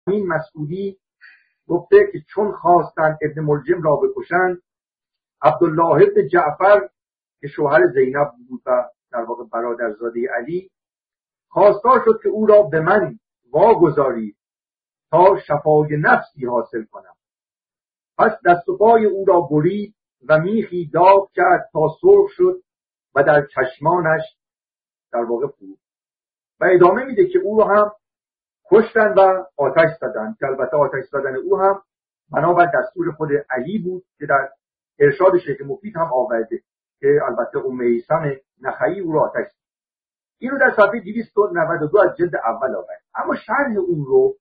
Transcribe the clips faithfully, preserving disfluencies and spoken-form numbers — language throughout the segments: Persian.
این مسعودی گفته که چون خواستند ابن ملجم را بکشند، عبدالله ابن جعفر که شوهر زینب بود و در واقع برادرزاده علی، خواستار شد که او را به من واگذارید تا شفای نفسی حاصل کنم. پس دست و پای او را برید و میخی داغ کرد تا سرخ شد و در چشمانش در واقع فرو. و ادامه میده که او را هم کشتن و آتش زدن، که البته آتش زدن او هم بنابر دستور خود علی بود که در ارشاد شیخ مفید هم آورده که البته ام میثم نخعی او را آتش زد. اینو در صفحه دویست و نود و دو از جلد اول آورده. اما شرح اون رو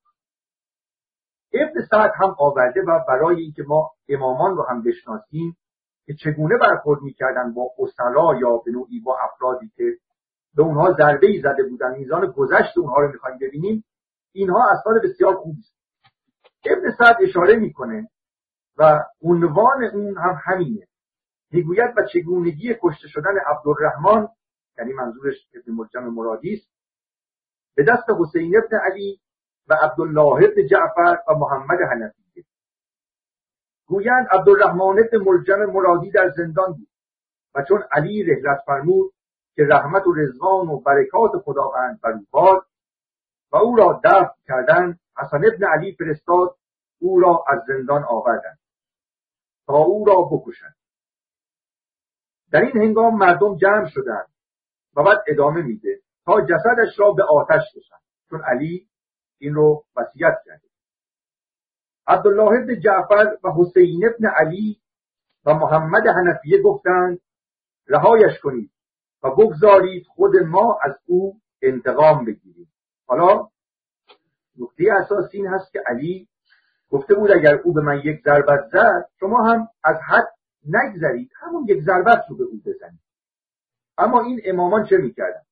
ابن سعد هم آورده و برای اینکه ما امامان رو هم بشناسیم که چگونه برخورد می‌کردن با اسرا یا به نوعی با افرادی که به اونها ضربه‌ای زده بودن، میزان گذشت اونها رو می‌خوایم ببینیم، اینها اسناد بسیار خوبی است. ابن سعد اشاره می‌کنه و عنوان اون هم همینه. میگوید و چگونگی کشته شدن عبدالرحمن، یعنی منظورش ابن ملجم مرادی است، به دست حسین ابن علی و عبدالله ابن جعفر و محمد حنفی. گویند عبدالرحمن ابن ملجم مرادی در زندان بود و چون علی رحلت فرمود که رحمت و رضوان و برکات خداوند بر او باد و او را دفن کردند، حسن ابن علی فرستاد او را از زندان آوردند تا او را بکشند. در این هنگام مردم جمع شدند و بعد ادامه میده تا جسدش را به آتش کشند، چون علی این رو وصیت کرده. عبدالله ابن جعفر و حسین ابن علی و محمد حنفیه گفتند رهایش کنید و بگذارید خود ما از او انتقام بگیریم. حالا نکته اساسی این هست که علی گفته بود اگر او به من یک ضربت زد شما هم از حد نگذرید، همون یک ضربت رو به او بزنید. اما این امامان چه میکردن؟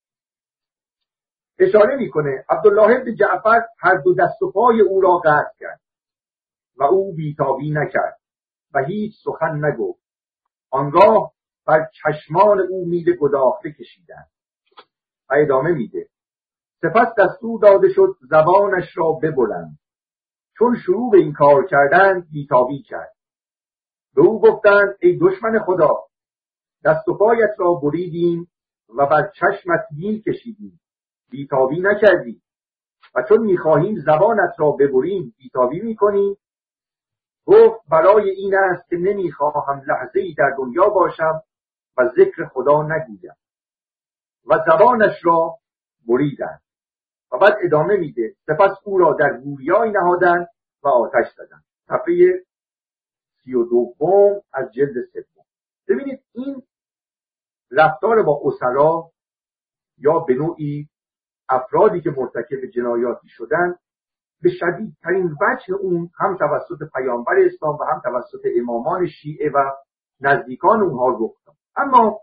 اشاره میکنه عبدالله ابن جعفر هر دو دست و پای او را قطع کرد و او بیتابی نکرد و هیچ سخن نگفت. آنگاه بر چشمان او میل گداخته کشیدند. و ادامه میده سپس دستور داده شد زبانش را ببرند. چون شروع به این کار کردند بیتابی کرد. به او گفتند ای دشمن خدا، دست و پایت را بریدیم و بر چشمت میل کشیدیم، بیتابی نکردی و چون میخواهیم زبانت را ببریم بیتابی میکنی. گفت برای این است که نمیخواهم لحظه‌ای در دنیا باشم و ذکر خدا نگویم. و زبانش را بریدند. و بعد ادامه میده سپس او را در گوریای نهادند و آتش زدند. صفحه سی و دوم از جلد سوم. ببینید این رفتار با اسرا یا به نوعی افرادی که مرتکب جنایاتی شدن به شدیدترین وجه اون هم توسط پیامبر اسلام و هم توسط امامان شیعه و نزدیکان اونها رخ داد. اما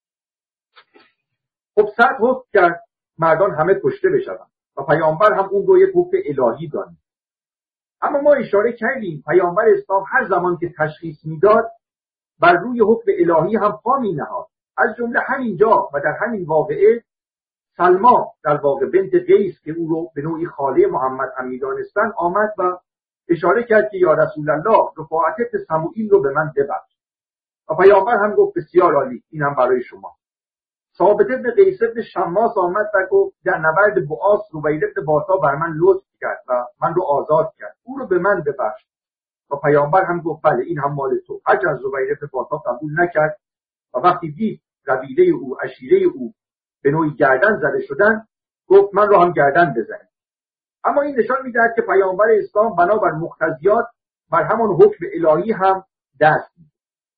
خب صد حکم کرد مردان همه کشته بشوند و پیامبر هم اون رو یک حکم الهی دانید. اما ما اشاره کردیم پیامبر اسلام هر زمان که تشخیص میداد بر روی حکم الهی هم پا می نهاد. از جمله همینجا و در همین واقعه سلما در واقع بنت قیس که او رو به نوعی خاله محمد هم می‌دانستند آمد و اشاره کرد که یا رسول الله رفاعت ابن سموئیل رو به من ببخش. و پیامبر هم گفت بسیار عالی، این هم برای شما. ثابت ابن قیس ابن شماس آمد و گفت در نبرد بعاث روبیل ابن باتا بر من لطف کرد و من رو آزاد کرد، او رو به من ببخش. و پیامبر هم گفت بله این هم مال تو. هرچند از روبیل ابن باتا قبول نکرد و وقتی دید قبیله او عشیره او به نوعی گردن زده شدن گفت من رو هم گردن بزنید. اما این نشان می‌دهد که پیامبر اسلام بنابر مقتضیات بر همان حکم الهی هم دست می‌دهد.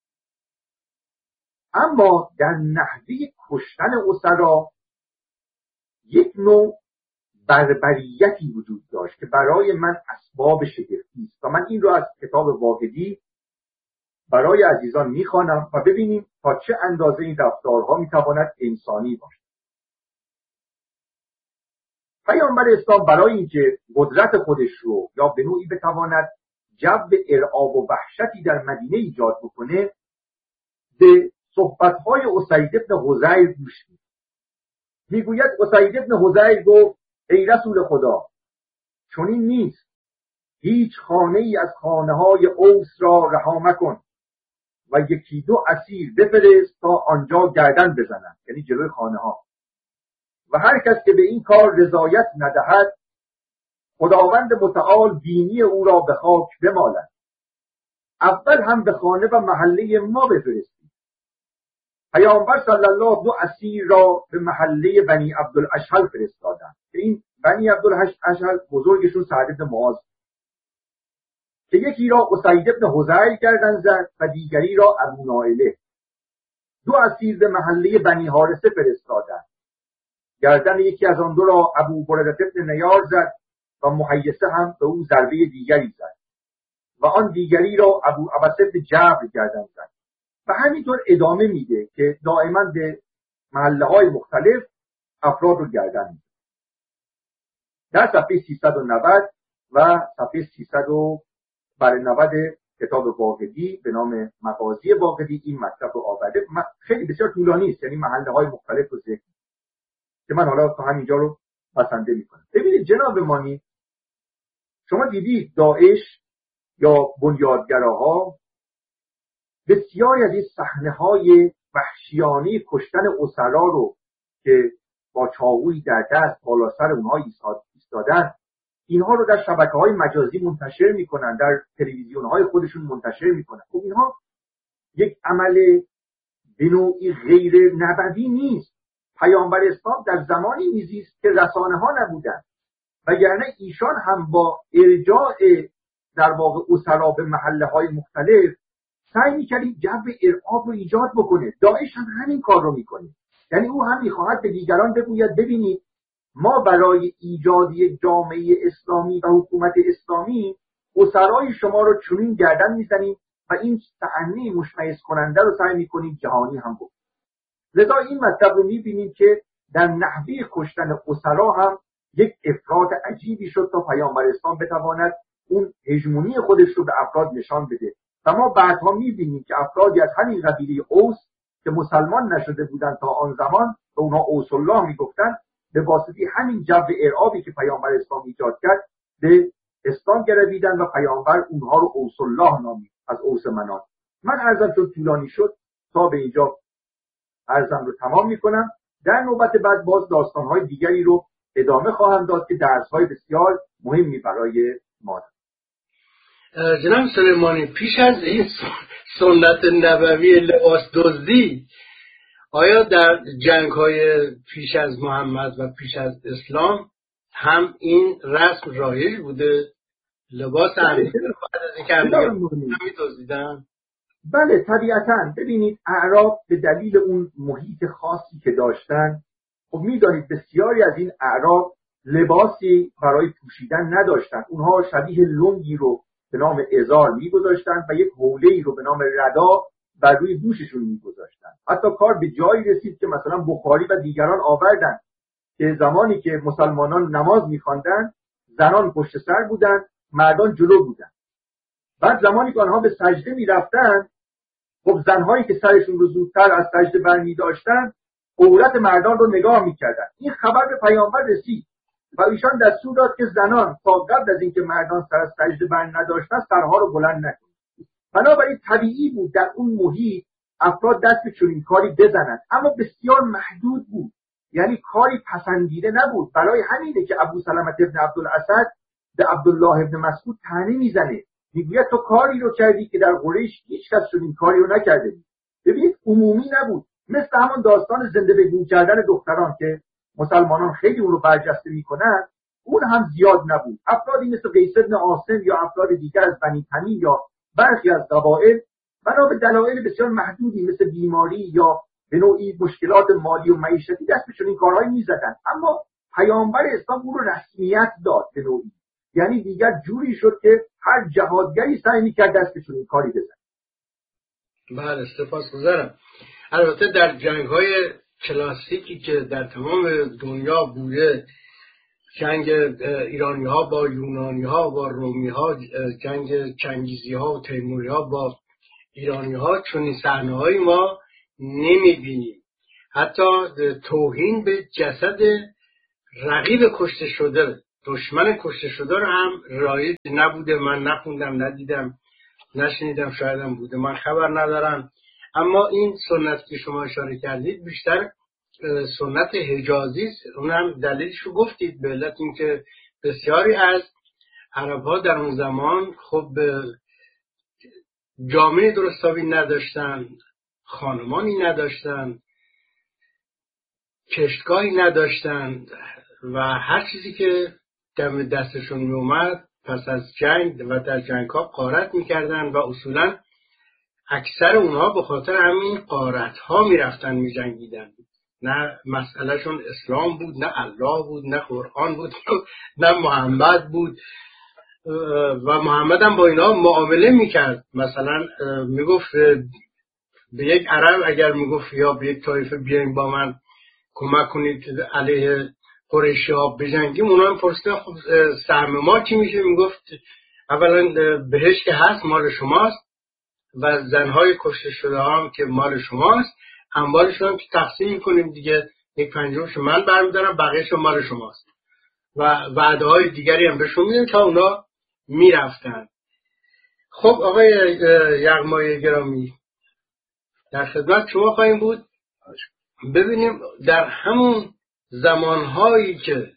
اما در نحوه کشتن اسرا یک نوع بربریتی وجود داشت که برای من اسباب شگفتی است و من این رو از کتاب واقدی برای عزیزان می‌خوانم و ببینیم تا چه اندازه این رفتارها می‌تواند انسانی باشد. پیامبر اسلام برای اینکه قدرت خودش رو یا به نوعی بتواند جو ارعاب و وحشتی در مدینه ایجاد بکنه به صحبت‌های اسید ابن حضیر گوش می‌داد. میگوید اسید ابن حضیر گفت ای رسول خدا چنین نیست هیچ خانه ای از خانه های اوس را رها مکن و یکی دو اسیر بفرست تا آنجا گردن بزنند، یعنی جلوی خانه ها، و هر کس که به این کار رضایت ندهد خداوند متعال بینی او را به خاک بمالد. اول هم به خانه و محله ما بفرستید. پیامبر صلی الله دو اسیر را به محله بنی عبدالاشهل فرستادند که این بنی عبدالاشهل بزرگشون سعد بن معاذ که یکی را اسید بن حذیل گردن زد و دیگری را ابو نائله. دو اسیر به محله بنی حارثه فرستادند. گردن یکی از آن دو را ابو برده بن نیار زد و محیصه هم به او ضربه دیگری زد و آن دیگری را ابو عبسه بن جبر گردن زد و همینطور ادامه میده که دائما به محله های مختلف افراد رو گردن میده. در صفحه سیصد و نود و صفحه سیصد برای نود کتاب واقدی به نام مغازی واقدی این مطلب رو آورده. خیلی بسیار طولانی است، یعنی محله های مختلف رو ذکر که من حالا تا همینجا رو بسنده میکنم. ببینید جناب مانی، شما دیدید داعش یا بنیادگراها بسیاری از این صحنه‌های وحشیانه کشتن اسرا رو که با چاقویی در دست بالا سر اونها ایستادن، اینها رو در شبکه‌های مجازی منتشر میکنن، در تلویزیون‌های خودشون منتشر میکنن. خب اینها یک عمل به نوعی غیر نبوی نیست. پیامبر اسلام در زمانی میزیست که رسانه‌ها نبودن، وگرنه ایشان هم با ارجاع در واقع اسرا به محله‌های مختلف سعی می‌کرد جو ارعاب رو ایجاد بکنه. داعش هم همین کار رو میکنه، یعنی او هم می‌خواهد به دیگران بگوید ببینید ما برای ایجاد یک جامعه اسلامی و حکومت اسلامی اسرای شما رو چنین گردن میزنیم و این صحنه مشمئز کننده رو سعی میکنیم جهانی هم بکنیم. لذا این مطلب رو میبینیم که در نحوه کشتن اسرا هم یک افراط عجیبی شد تا پیامبر اسلام بتواند اون هژمونی خودش رو به افراد نشان بده و ما بعدها میبینیم که افرادی از همین قبیله اوس که مسلمان نشده بودند تا آن زمان به اونها اوس الله میگفتن، به واسطه همین جو ارعابی که پیامبر اسلام ایجاد کرد به اسلام گرویدن و پیامبر اونها رو اوس الله نامید، از اوس منان. من عرضم چون طولانی شد تا به اینجا عرضم رو تمام میکنم. در نوبت بعد باز داستانهای دیگری رو ادامه خواهم داد که درسهای بسیار مهمی برای ما دارد. جناب سلیمانی، پیش از این سنت نبوی لباس دزدی، آیا در جنگ‌های پیش از محمد و پیش از اسلام هم این رسم رایج بوده؟ لباس همدیگه رو بعد از اینکه همدیگه دزدیدن؟ بله طبیعتاً. ببینید اعراب به دلیل اون محیط خاصی که داشتن، خب می‌دانید بسیاری از این اعراب لباسی برای پوشیدن نداشتن. اونها شبیه لنگی رو به نام ازار می‌گذاشتن و یک حوله‌ای رو به نام ردا بر روی دوششون می‌گذاشتن. حتی کار به جایی رسید که مثلا بخاری و دیگران آوردن که زمانی که مسلمانان نماز می‌خواندن زنان پشت سر بودن، مردان جلو بودن. بعد زمانی که آنها به سجده می‌رفتن، خب زنهایی که سرشون رو زودتر از سجده برمی‌داشتن عورت مردان رو نگاه می‌کردن. این خبر به پیامبر رسید و ایشان دستور داد که زنان تا قبل از اینکه مردان سر از سجده بر نداشتن سرها رو بلند نکنند. بنابراین طبیعی بود در اون محیط افراد دست به چنین کاری بزنند، اما بسیار محدود بود، یعنی کاری پسندیده نبود. برای همینه که ابو سلمة ابن عبدالاسد به عبدالله ابن مسعود طعنه میزنه، میگوید تو کاری رو کردی که در قریش هیچ کس چنین کاری رو نکرده بود. ببینید عمومی نبود، مثل همون داستان زنده بگو کردن دختران که مسلمانان خیلی اون رو برجسته میکنن، اون هم زیاد نبود. افرادی مثل قیس بن عاصم یا افراد دیگر از بنی تمیم یا برخی از قبایل بنا به دلایل بسیار محدودی مثل بیماری یا به نوعی مشکلات مالی و معیشتی دست به چنین کارهایی میزدن، اما پیامبر اسلام اون رو رسمیت داد به نوعی، یعنی دیگر جوری شد که هر جهادگری سعی میکرد دست به چنین کاری بزنه. بله سپاسگزارم. البته در جنگ‌های کلاسیکی که در تمام دنیا بوده، جنگ ایرانی ها با یونانی ها با رومی ها، جنگ چنگیزی ها و تیموری ها با ایرانی ها، چون این صحنه های ما نمی بینیم. حتی توهین به جسد رقیب کشته شده دشمن کشته شده رو هم رایج نبوده. من نخوندم، ندیدم، نشنیدم، شایدم بوده، من خبر ندارم. اما این سنت که شما اشاره کردید بیشتر سنت حجازی است. اونم دلیلش رو گفتید، به علت اینکه بسیاری از عرب‌ها در اون زمان خب جامعه درستابی نداشتن، خانمانی نداشتن، کشتگاهی نداشتن و هر چیزی که دم دستشون می اومد پس از جنگ و در جنگ ها غارت میکردن و اصولا اکثر اونها به خاطر همین غارت ها میرفتن میجنگیدن. نه مسئلهشون اسلام بود، نه الله بود، نه قرآن بود، نه محمد بود. و محمد هم با اینا معامله میکرد. مثلا میگفت به یک عرب اگر میگفت یا به یک طایفه بیاین با من کمک کنید علیه قریشی ها بجنگیم، اونا هم پرسیدن خب سهم ما چی میشه؟ میگفت اولا بهش که هست مال شماست و زنهای کشته شده هم که مال شماست، اموالشون هم که تقسیم میکنیم دیگه، یک پنجمش من برمیدارم، بقیهش مال شماست و وعده های دیگری هم بهشون میدن تا اونا میرفتن. خب آقای یغمای گرامی، در خدمت شما خواهیم بود. ببینیم در همون زمانهایی که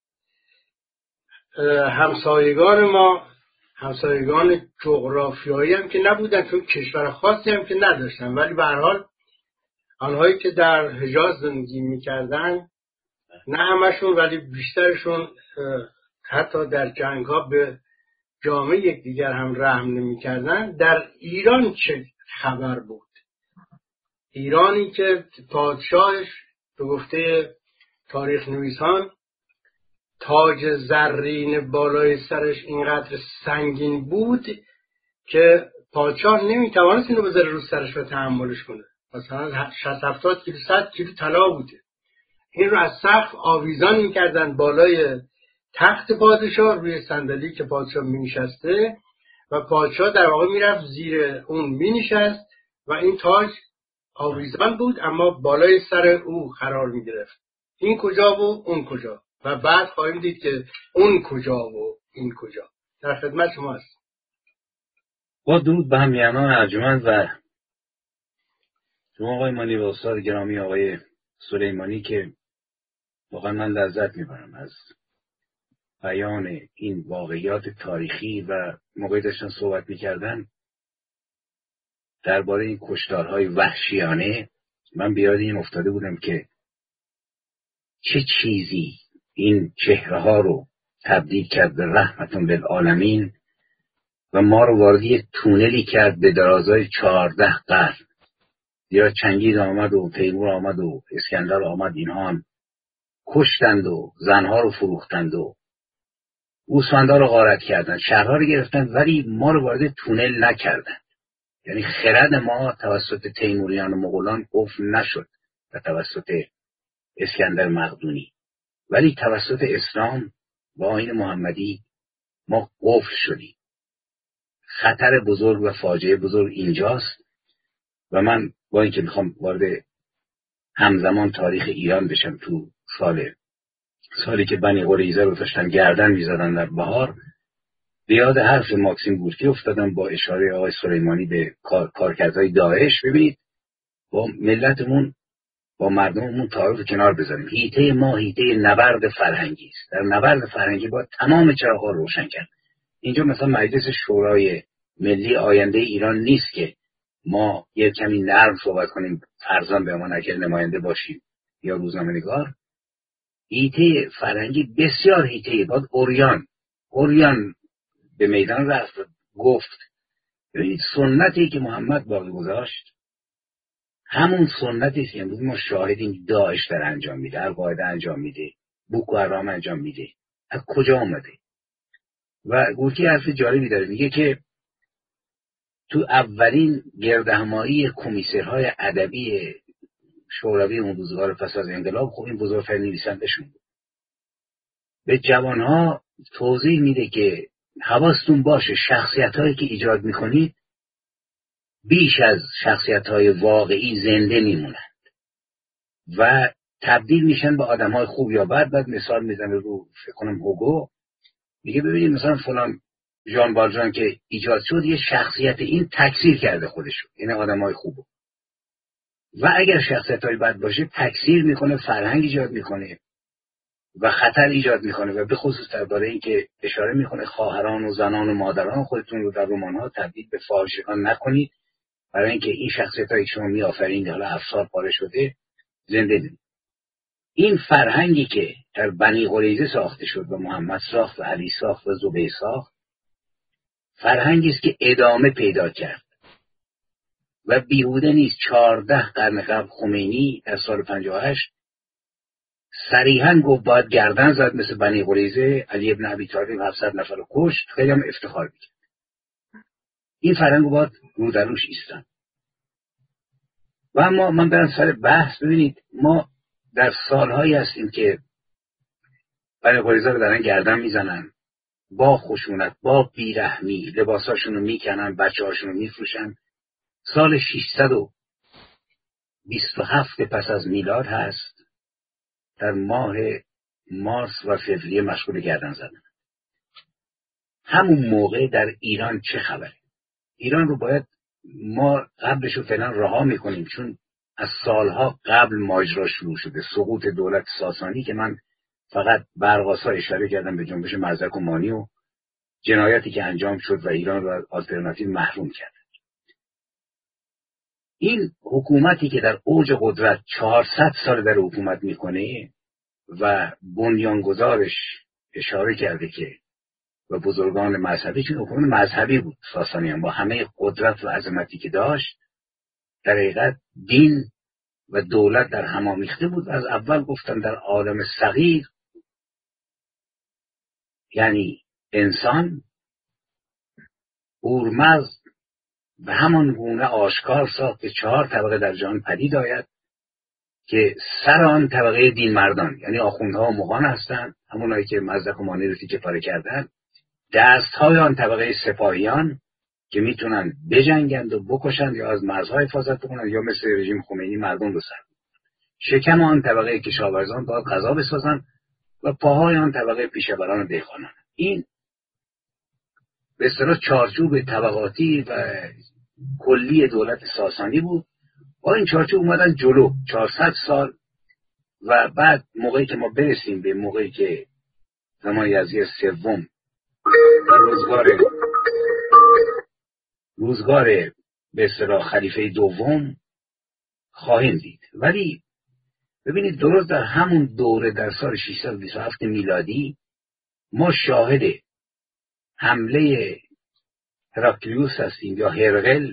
همسایگان ما، همسایگان جغرافیایی هم که نبودن، چون کشور خاصی هم که نداشتن، ولی به هر حال آنهایی که در حجاز زندگی میکردن، نه همشون ولی بیشترشون حتی در جنگ ها به جامعه یکدیگر هم رحم نمیکردن. در ایران چه خبر بود؟ ایرانی که پادشاهش به گفته تاریخ نویسان تاج زرین بالای سرش اینقدر سنگین بود که پادشاه نمیتوانست اینو بذاره رو سرش و تحملش کنه. مثلا شصت هفتاد کیلو، صد کیلو طلا بوده. این رو از سقف آویزان میکردن بالای تخت پادشاه، روی صندلی که پادشاه مینشسته، و پادشاه در واقع میرفت زیر اون مینشست و این تاج آویزان بود اما بالای سر او قرار میگرفت. این کجا و اون کجا، و بعد خواهیم دید که اون کجا و این کجا. در خدمت شما هست. با درود به همیهنان ارجمند و شما آقای مانی و استاد گرامی آقای سلیمانی که واقعا من لذت میبرم از بیان این واقعیات تاریخی. و موقعی داشتن صحبت میکردن درباره این کشتارهای وحشیانه، من بیاد این افتاده بودم که چه چیزی این چهره ها رو تبدیل کرد به رحمتون بالعالمین و ما رو وارد یک تونلی کرد به درازای چهارده قرن. یا چنگیز آمد و تیمور آمد و اسکندر آمد، اینها هم کشتند و زنها رو فروختند و گوسفندا رو غارت کردند، شهرها رو گرفتند، ولی ما رو وارد تونل نکردند. یعنی خرد ما توسط تیموریان و مغولان قفل نشد و توسط اسکندر مقدونی، ولی توسط اسلام و آیین محمدی ما قفل شدیم. خطر بزرگ و فاجعه بزرگ اینجاست و من با اینکه میخوام وارد همزمان تاریخ ایران بشم، تو سال سالی که بنی قریظه رو داشتن گردن میزدن در بهار، به یاد حرف ماکسیم گورکی افتادم با اشاره آقای سلیمانی به کار، کارکردهای داعش. ببینید با ملتمون، با مردممون تعارف کنار بذاریم. هیته ما هیته نبرد فرهنگی است. در نبرد فرهنگی باید تمام چراغ‌ها روشن کرد. اینجا مثلا مجلس شورای ملی آینده ایران نیست که ما یه کمی نرم صحبت کنیم، فرزان به ما نکرد نماینده باشیم یا روزنامه‌نگار. هیته فرهنگی بسیار هیته، باید اوریان اوریان به میدان رفت گفت. ببینید سنتی که محمد باقی گذاشت همون سنتی است که امروز ما شاهدیم داعش در انجام میده، القاعده انجام میده، بوکو حرام انجام میده. از کجا آمده؟ و گورکی حرف جالبی داره، میگه که تو اولین گردهمایی کمیسرهای ادبی شوروی اون روزگار پس از انقلاب، خب این بزرگترین نویسنده‌شون بود، به جوانها توضیح میده که حواستون باشه شخصیت‌هایی که ایجاد میکنید بیش از شخصیت‌های واقعی زنده میمونند و تبدیل میشن به آدم‌های خوب یا بد. بعد مثال میزنه رو فکر کنم هوگو، میگه ببینید مثلا فلان ژان والژان که ایجاد شد یه شخصیت این تکثیر کرده خودشو، یعنی آدمای خوبو، و اگر شخصیت‌های بد باشه تکثیر میکنه، فرهنگ ایجاد میکنه و خطر ایجاد میکنه. و به خصوص درباره این که اشاره میکنه خواهران و زنان و مادران خودتون رو در رمان‌ها تبدیل به فاحشگان نکنید، برای اینکه این شخصیت‌هایی که شما میآفرینید حالا افسار پاره شده زنده بمونید. این فرهنگی که در بنی قریظه ساخته شد و محمد ساخت و علی ساخت و زبیر ساخت، فرهنگی است که ادامه پیدا کرد و بیهوده نیست. چهارده قرن قبل خمینی در سال پنجاه و هشت صریحاً گفت باید گردن زد مثل بنی قریظه، علی ابن ابی طالب هفتصد نفر رو کشت، خیلی هم افتخار میکرد. این فرهنگ رو باید رو در روش ایستن. و اما من برم سر بحث. ببینید ما در سالهایی هستیم که بنی قریظه رو دارن گردن میزنن، با خشونت، با بیرحمی لباساشون رو میکنن، بچه هاشون رو میفروشن. سال ششصد و بیست و هفت پس از میلاد هست، در ماه مارس و فوریه مشغول گردن زدن. همون موقع در ایران چه خبره؟ ایران رو باید ما قبلش رو فعلا رها میکنیم، چون از سالها قبل ماجرا شروع شده، سقوط دولت ساسانی که من فقط برقاسا اشاره کردم به جنبش مزدک و مانی و جنایتی که انجام شد و ایران رو از آلترناتیو محروم کرد. این حکومتی که در اوج قدرت چهارصد سال در حکومت میکنه و بنیانگذارش اشاره کرده که و بزرگان مذهبی، چون حکومت مذهبی بود ساسانیان با همه قدرت و عظمتی که داشت، در حقیقت دین و دولت در هم آمیخته بود. از اول گفتن در عالم صغیر، یعنی انسان اورمزد به همان گونه آشکار ساخت که چهار طبقه در جهان پدید آید که سر آن طبقه دین مردان، یعنی آخوندها و مغان هستند، همونایی که مزدک و مانی رو تیکه پاره کردن. دستهای آن طبقه سپاهیان که میتونن بجنگند و بکشند یا از مرزها حفاظت کنند یا مثل رژیم خمینی مردم رو سر کنند. شکم آن طبقه کشاورزان باید غذا بسازند و پاهای آن طبقه پیشه‌وران و دهقانان. این به اصطلاح چارچوب طبقاتی و کلی دولت ساسانی بود. با این چارچوب اومدن جلو چهارصد سال و بعد موقعی که ما برسیم به موقعی که زمان یزدی سوم روزگار روزگار به اصطلاح خلیفه دوم خواهیم دید. ولی ببینید درست در همون دوره در سال ششصد و بیست و هفت میلادی ما شاهد حمله هراکلیوس هستیم یا هرقل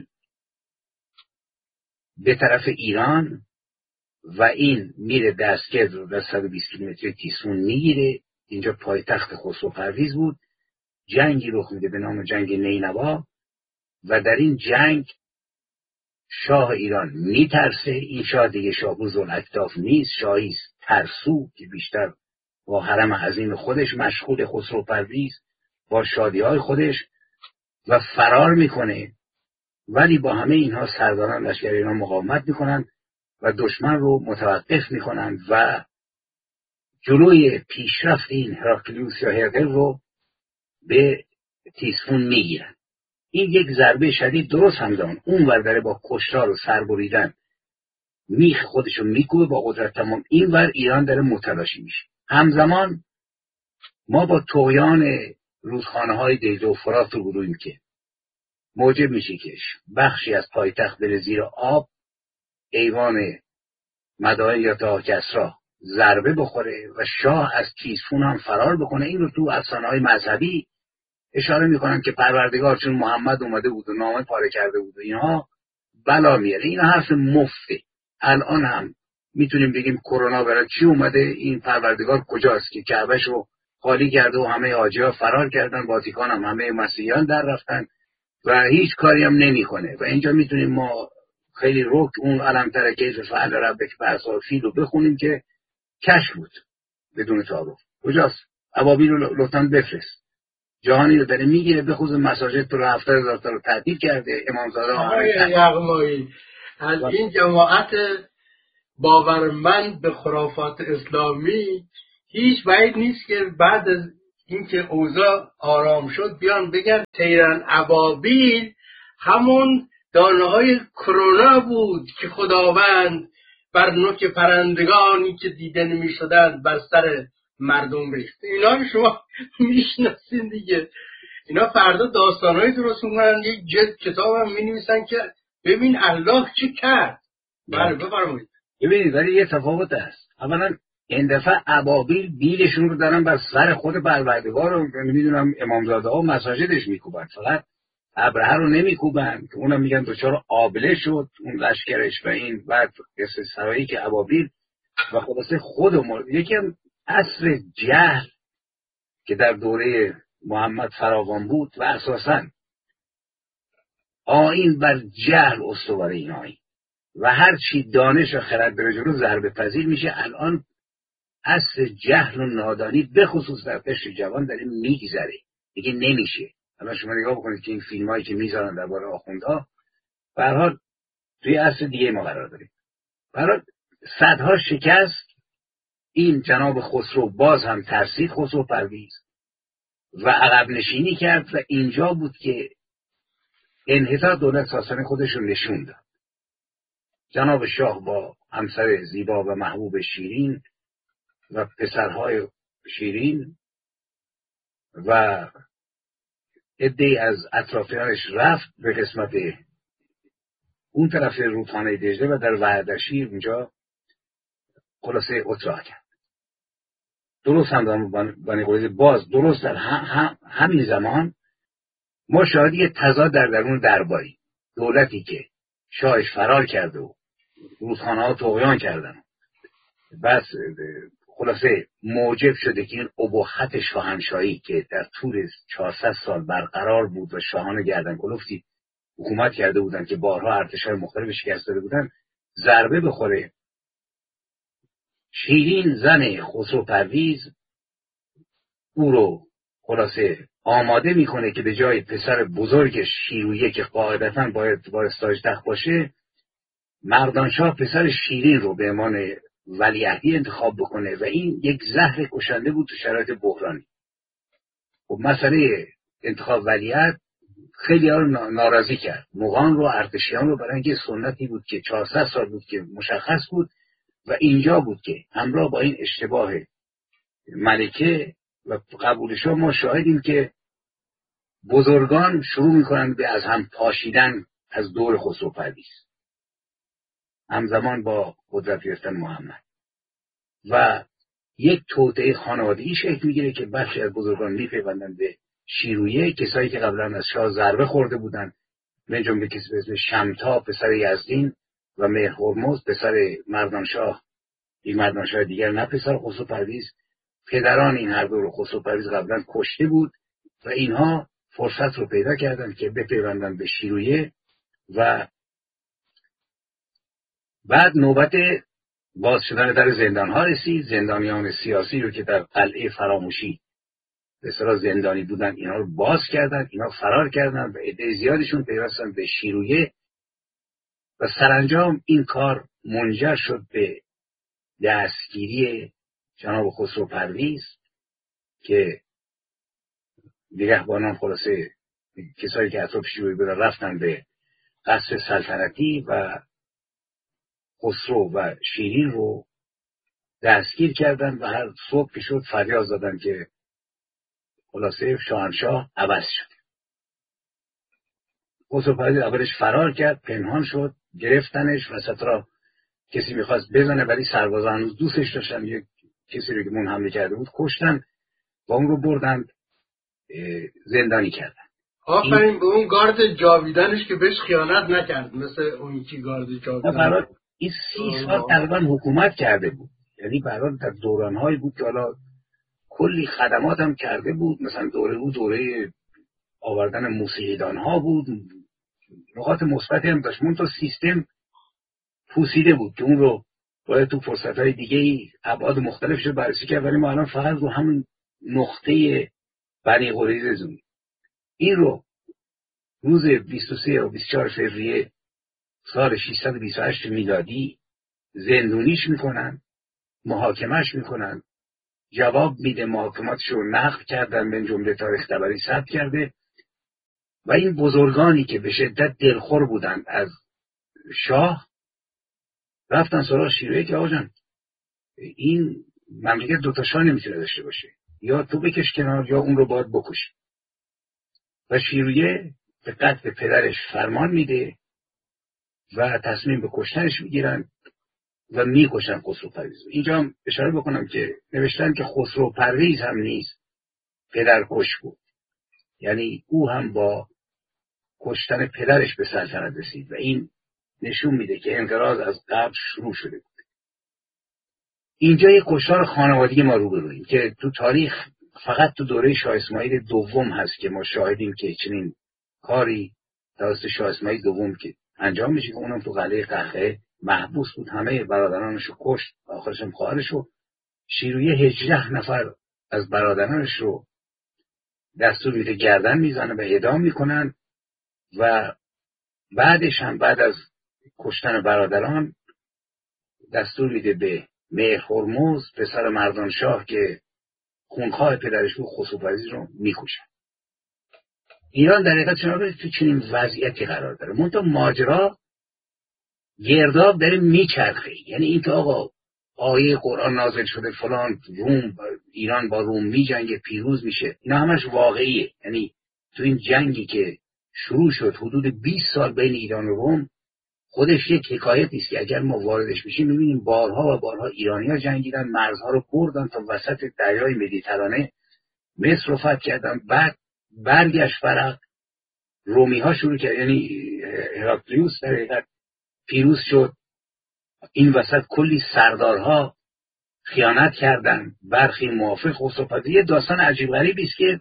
به طرف ایران و این میره دستگرد رو در صد و بیست کیلومتری تیسفون میگیره. اینجا پایتخت خسرو پرویز بود. جنگی رخ میده به نام جنگ نینوا و در این جنگ شاه ایران میترسه. این شاه دیگه شاه ذوالاکتاف نیست، شاهی ترسو که بیشتر با حرم عظیم خودش مشغول، خسرو پرویز با شادی‌های خودش، و فرار میکنه. ولی با همه اینها سرداران لشکر ایران مقاومت میکنن و دشمن رو متوقف میکنن و جلوی پیشرفت این هراکلیوس یا هرقل رو به تیسفون میگیرن. این یک ضربه شدید درست همزمان اون ور داره با کشتار و سربریدن میخ خودشو میکوبه با قدرت تمام، این ور ایران داره متلاشی میشه. همزمان ما با طغیان رودخانه های دیده و فرات رو برویم که موجب میشه که بخشی از پایتخت بره زیر آب، ایوان مدائن یا تا کسرا ضربه بخوره و شاه از تیسفون هم فرار بکنه. این رو تو افسانه های مذهبی اشاره میکنن که پروردگار چون محمد اومده بود و نامه پاره کرده بود و اینها بلا میاره. این حرف مفته. الان هم میتونیم بگیم کرونا برای چی اومده، این پروردگار کجاست که کعبه رو خالی کرده و همه حاجی‌ها فرار کردن، واتیکان هم همه مسیحیان در رفتن و هیچ کاری هم نمیکنه. و اینجا میتونیم ما خیلی رک اون علم تر کیف فعل ربک بحثا فیل رو بخونیم که کشف بود بدون تعارف. کجاست؟ ابابیل رو لطفاً بفرست. جهانی رو داره میگیره، به خصوص مساجد رو هفتاد هزار تا رو تعطیل کرده. امامزاده آقای یغمایی از این جماعت باورمند به خرافات اسلامی هیچ بعید نیست که بعد از اینکه اوضاع آرام شد بیان بگن طیرن ابابیل همون دانه های کرونا بود که خداوند بر نوک پرندگانی که دیده نمی شدند بر سر مردم ریخت. اینا شما میشناسین دیگه. اینا فردا داستانهایی درست میکنن، یک جلد کتاب هم می نویسن که ببین الله چی کرد. بله بفرمایید. ببینید ولی یه تفاوت هست. اولا این دفعه ابابیل بیلشون رو دارن بر سر خود پروردگار رو نمیدونم امامزاده ها و مساجدش میکوبن، فقط ابرهه رو نمیکوبن که اونم میگن دوچار آبله شد اون لشکرش و این بعد قصه سرایی که ابابیل و خلاصه خود مر... یکی هم عصر جهل که در دوره محمد فراوان بود و اساساً آیین بر جهل استواره این آیین و هر چی دانش و خرد بره جلو ضربه پذیر میشه. الان عصر جهل و نادانی به خصوص در قشر جوان داره میگذره، دیگه نمیشه. الان شما نگاه بکنید که این فیلم هایی که میذارن درباره آخوندها به هر حال توی عصر دیگه ما قرار داریم. به هر حال صدها شکست این جناب خسرو باز هم ترسید، خسرو پرویز، و عقب نشینی کرد و اینجا بود که انحطاط دولت ساسانی خودش رو نشون داد. جناب شاه با همسر زیبا و محبوب شیرین و پسرهای شیرین و عده‌ای از اطرافیانش رفت به قسمت اون طرف رودخانه دجله و در وحدشیر اونجا خلاصه اتراق کرد. درست هم دارم بانی قریظه باز درست در هم هم همین زمان ما شاهد یه تضاد در درون درباری، دولتی که شاهش فرار کرده و رودخانه ها طغیان کردن، بس خلاصه موجب شده که این ابهت شاهنشاهی که در طول چهارصد سال برقرار بود و شاهان گردن کلفتی حکومت کرده بودن که بارها ارتش‌های مختلف شکست داده بودن ضربه بخوره. شیرین زن خسرو پرویز او رو خلاصه آماده میکنه که به جای پسر بزرگش شیرویه که قاعدتاً باید وارث تخت باشه، مردانشاه پسر شیرین رو به عنوان ولیعهدی انتخاب بکنه و این یک زهر کشنده بود تو شرایط بحرانی. خب مسئله انتخاب ولیعهد خیلی ها رو ناراضی کرد، مغان رو، ارتشیان رو، برای اینکه سنتی بود که چهارصد سال بود که مشخص بود و اینجا بود که همراه با این اشتباه ملکه و قبولش ما شاهدیم که بزرگان شروع میکنند به از هم پاشیدن از دور خسرو پرویز همزمان با قدرت گرفتن محمد و یک توطئه خانوادگی شکل میگیره که بخشی از بزرگان میپیوندن به شیرویه، کسایی که قبلا از شاه ضربه خورده بودن، من جمله کسی به اسم شمتا پسر یزدین و مهر هرمز پسر مردانشاه، یک مردانشاه دیگر نه پسر خسرو پرویز. پدران این هر دو رو خسرو پرویز قبلا کشته بود و اینها فرصت رو پیدا کردن که بپیوندن به شیرویه و بعد نوبت باز شدن در زندان ها رسید. زندانیان سیاسی رو که در قلعه فراموشی به اصطلاح زندانی بودن اینا رو باز کردن، اینا فرار کردن و عده زیادشون پیوستن به شیرویه و سرانجام این کار منجر شد به دستگیری جناب خسرو پرویز که نگهبانان خلاصه کسایی که اطراف شیرویه بودن رفتن به قصر سلطنتی و خسرو و شیرین رو دستگیر کردن و هر صبح که شد فریاد زدن که خلاصه شاهنشاه عوض شد. خسرو پرویز اولش فرار کرد، پنهان شد، گرفتنش و سترا کسی میخواست بزنه ولی سربازان هنوز دوستش داشتن، یک کسی رو که مون حمله کرده بود کشتن و اون رو بردن زندانی کردن. آفرین به اون گارد جاویدنش که بهش خیانت نکرد مثل اون کی گارد جاویدن. این سی سال تقریبا حکومت کرده بود، یعنی برای در دورانهایی بود که حالا کلی خدمات هم کرده بود، مثلا دوره او دوره آوردن موسیقیدان ها بود، نقاط مثبتی هم داشت، منتها سیستم پوسیده بود که اون رو باید تو فرصت های دیگه ای ابعاد مختلف شد بررسی کرد، ولی ما الان فقط رو همون نقطه بنی قریظه زمین. این رو روز بیست و سه و بیست و چهار فوریه سال ششصد و بیست و هشت میلادی زندونیش میکنن، محاکمش میکنن جواب میده، محاکماتش رو نقل کردن، من جمله تاریخ طبری ثبت کرده. و این بزرگانی که به شدت دلخور بودند از شاه رفتن سراغ شیرویه که آقا جان این مملکت دوتا شاه نمیتونه داشته باشه، یا تو بکش کنار یا اون رو باید بکش. و شیرویه به قتل پدرش فرمان میده و تصمیم به کشتنش میگیرن و میکشن خسرو پرویز. اینجا هم اشاره بکنم که نوشتن که خسرو پرویز هم نیست پدر کش بود، یعنی او هم با کشتن پدرش به سلطنت رسید و این نشون میده که انقراض از قبل شروع شده بود. اینجا یک کشتار خانوادگی ما روبرویم که تو تاریخ فقط تو دوره شاه اسماعیل دوم هست که ما شاهدیم که چنین کاری توسط شاه اسماعیل دوم که انجام میشه، که اونم تو قلعه قهقه محبوس بود، همه برادرانشو کشت و آخرش هم خواهرشو. شیرویه هجده نفر از برادرانش رو دستور میده گردن میزنه و اعدام میکنن و بعدش هم بعد از کشتن برادران دستور میده به مهر هرمز پسر مردانشاه که خونخواه پدرش بود خسرو پرویز رو میکشن. ایران در حقیقت چنان تو چنین وضعیتی قرار داره، منتها ماجرا گرداب داره میچرخه. یعنی این که آقا آیه قرآن نازل شده فلان روم ایران با روم میجنگه پیروز میشه، اینا همش واقعیه. یعنی تو این جنگی که شروع شد حدود بیست سال بین ایران و روم، خودش یک حکایتی است که اگر ما واردش بشیم میبینیم بارها و بارها ایرانی‌ها جنگیدن، مرزها رو بردن تا وسط دریای مدیترانه، مصر رو فتح کردن، بعد برگشت فرق رومی‌ها شروع کرد، یعنی هراکلیوس در حقیقت پیروز شد. این وسط کلی سردارها خیانت کردن، برخی موافق خسرو پرویز. یه داستان عجیب غریبی است که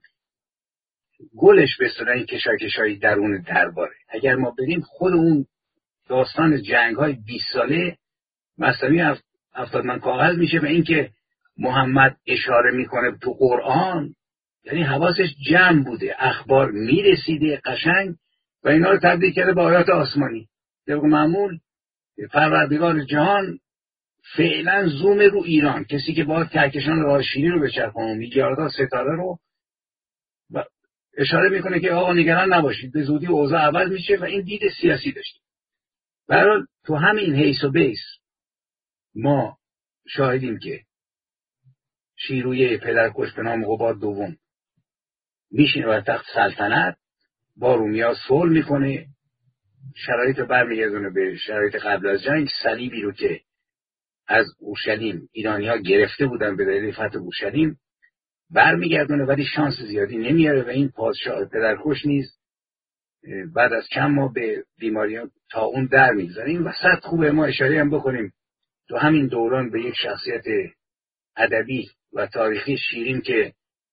گلش به اصطلاح این کشاکشای درون درباره. اگر ما بریم خود اون داستان جنگ های بیست ساله مثلا هفتاد من کاغذ میشه به این که محمد اشاره میکنه تو قرآن، یعنی حواسش جمع بوده، اخبار میرسیده قشنگ و اینا رو تبدیل کرده به آیات آسمانی. طبق معمول پروردگار جهان فعلا زوم رو ایران، کسی که باید کهکشان راه شیری رو بچرخونه، میلیاردها ستاره رو اشاره میکنه که آقا نگران نباشید به زودی اوضاع عوض میشه و این دید سیاسی داشته. برای تو همین حیث و بیس ما شاهدیم که شیرویه پدرکش به نام قباد دوم میشینه بر تخت سلطنت، با رومیا صلح میکنه، شرایط برمیگردونه به شرایط قبل از جنگ. صلیبی رو که از اورشلیم ایرانی‌ها گرفته بودن به دلیل فتح اورشلیم برمیگردونه، ولی شانس زیادی نمیاره و این پادشاه پدرکش نیز بعد از چند ماه به بیماری تا اون در میگذاره. این وسط خوبه ما اشاره هم بکنیم تو همین دوران به یک شخصیت ادبی و تاریخی شیرین که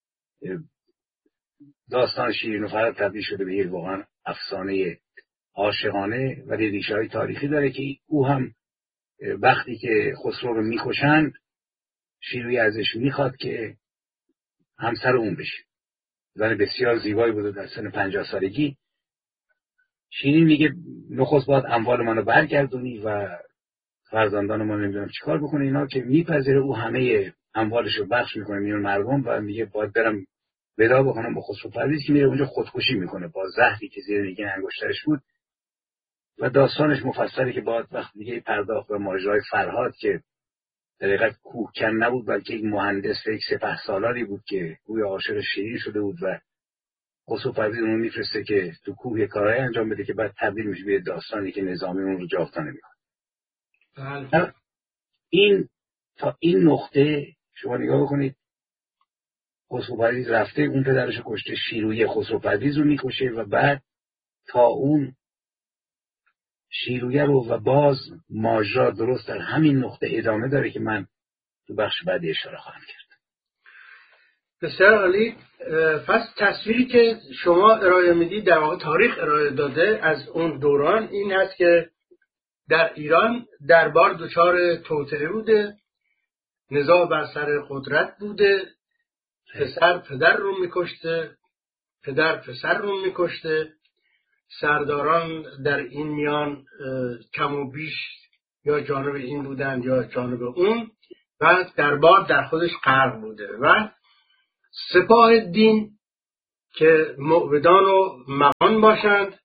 داستان شیرین و فرهاد تبدیل شده به یک واقعا افسانه عاشقانه ولی ریشه‌های تاریخی داره، که او هم وقتی که خسرو رو میکشن شیرویه ازش میخواد که همسر اون بشه. زن بسیار زیبایی بود در سن پنجاه سالگی. شیرین میگه نخست باید اموال منو برگردونی و فرزندان ما نمیدونم چیکار بکنه. اینا که میپذیره، او همه اموالش رو بخش میکنه میون مردم و میگه باید برم ودا بکنم با خسرو پرویز، که میره اونجا خودکشی میکنه با زهری که زیر نگین انگشترش بود. و داستانش مفصله که باید وقت دیگه پرداخت به ماجرای فرهاد که در حقیقت کوهکن نبود بلکه یک مهندس یک سپهسالاری بود که گویا عاشق شیرین شده بود و خسرو پرویز اون میفرسته که تو کوه کارهای انجام بده که بعد تبدیل میشه به داستانی که نظامی اون رو جاودانه میکنه. بله. این تا این نقطه شما نگاه بکنید، خسرو پرویز رفته اون پدرش کشته، شیرویه خسرو پرویز رو میکشه و بعد تا اون شیرویه رو و باز ماجرا درست در همین نقطه ادامه داره که من تو بخش بعدی اشاره خواهم کرد. بسیار عالی. پس تصویری که شما ارائه میدید در واقع تاریخ ارائه داده از اون دوران این هست که در ایران دربار دچار توطئه بوده، نزاع بر سر قدرت بوده، پسر پدر رو میکشته، پدر پسر رو میکشته، سرداران در این میان کم و بیش یا جانب این بودند یا جانب اون، و دربار در خودش غرق بوده و سپاه دین که موبدان و مغان باشند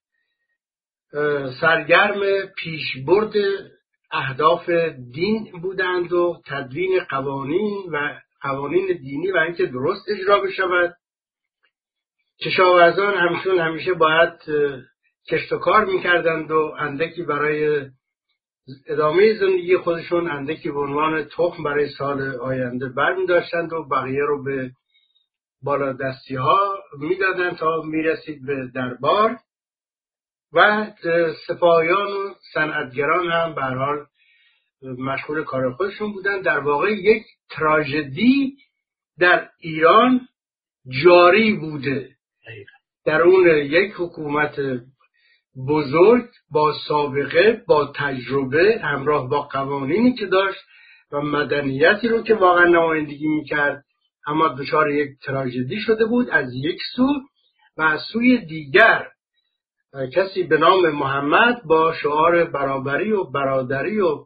سرگرم پیشبرد اهداف دین بودند و تدوین قوانین و قوانین دینی و اینکه درست اجرا بشود. کشاورزان همشون همیشه باید کشت و کار میکردند و اندکی برای ادامه زندگی خودشون اندکی به عنوان تخم برای سال آینده برمی داشتند و بقیه رو به بالادستی ها میدادند تا میرسید به دربار و سپاهیان و صنعتگران هم به هر حال مشغول کار خودشون بودن. در واقع یک تراژدی در ایران جاری بوده در اون یک حکومت بزرگ با سابقه با تجربه همراه با قوانینی که داشت و مدنیتی رو که واقعا نمایندگی میکرد، اما دچار یک تراژدی شده بود از یک سو و از سوی دیگر کسی به نام محمد با شعار برابری و برادری و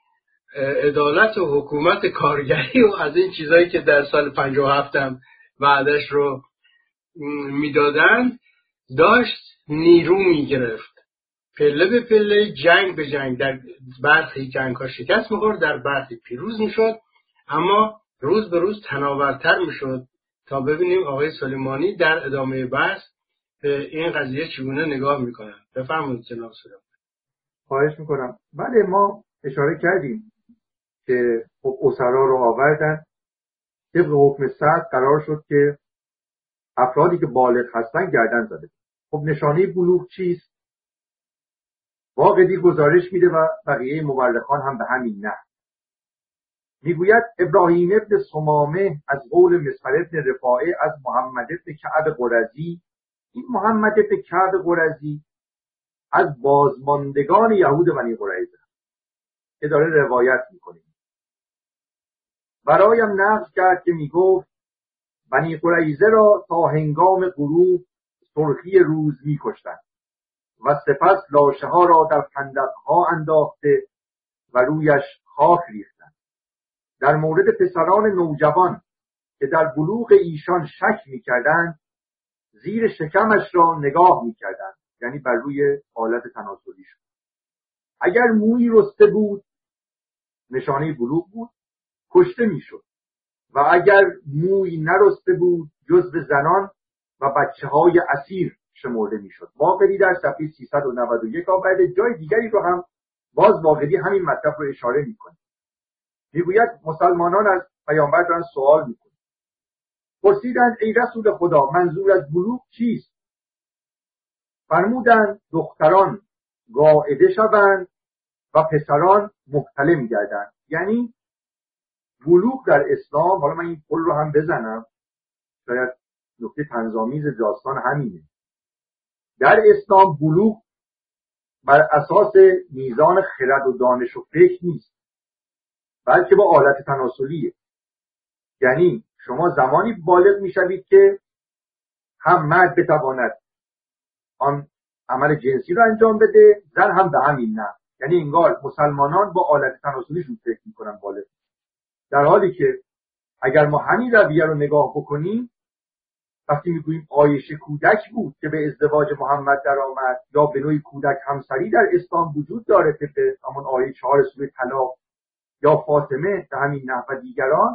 عدالت و حکومت کارگری و از این چیزایی که در سال پنجاه و هفت هم وعدش رو میدادند داشت نیرو میگرفت، پله به پله، جنگ به جنگ. در برخی جنگ ها شکست میخورد، در برخی پیروز میشد، اما روز به روز تناورتر میشد تا ببینیم آقای سلیمانی در ادامه بحث به این قضیه چگونه نگاه میکنن. بفرمایید جناب سلیمانی. خواهش میکنم. بله، ما اشاره کردیم که خب اسرا رو آوردن، طبق حکم صدر قرار شد که افرادی که بالغ هستن گردن زده. خب نشانه بلوغ چیست؟ واقعی گزارش میده و بقیه مورخان هم به همین نحو. میگوید ابراهیم ابن سمامه از قول مسعر ابن رفاعه از محمد ابن کعب قرظی. این محمد ابن کعب قرظی از بازماندگان یهود بنی قریظه که داره روایت میکنه. برایم نقل کرد که میگفت بنی قریظه را تا هنگام غروب سرخی روز میکشتند و سپس لاشه ها را در خندقها انداخته و رویش خاک ریختند. در مورد پسران نوجوان که در بلوغ ایشان شک میکردند زیر شکمش را نگاه میکردند، یعنی بر روی حالت تناسلی شد. اگر مویی رسته بود نشانه بلوغ بود، کشته میشد و اگر موی نرسته بود جزو زنان و بچه های اسیر شمرده میشد. واقعی در صفحه سیصد و نود و یک آورده. جای دیگری رو هم باز واقعی همین مطلب رو اشاره میکنه. میگوید مسلمانان از پیامبر دارن سوال میکنن. پرسیدند ای رسول خدا منظور از بلوغ چیست؟ فرمودند دختران قاعده شوند و پسران محتلم گردند. یعنی بلوغ در اسلام، حالا من این قول رو هم بزنم شاید نکته طنزآمیز داستان همینه، در اسلام بلوغ بر اساس میزان خرد و دانش و فکر نیست، بلکه با آلت تناسلیه. یعنی شما زمانی بالغ میشوید که هم مرد بتواند آن عمل جنسی رو انجام بده، زن هم به همین نه. یعنی انگار مسلمانان با آلت تناسلیشون فکر میکنن بالغ، در حالی که اگر ما همین رویه رو نگاه بکنیم، وقتی میگوییم عایشه کودک بود که به ازدواج محمد در آمد، یا به نوعی کودک همسری در اسلام وجود داره طبق همون آیه چهار سوره طلاق، یا فاطمه به همین نحو و دیگران،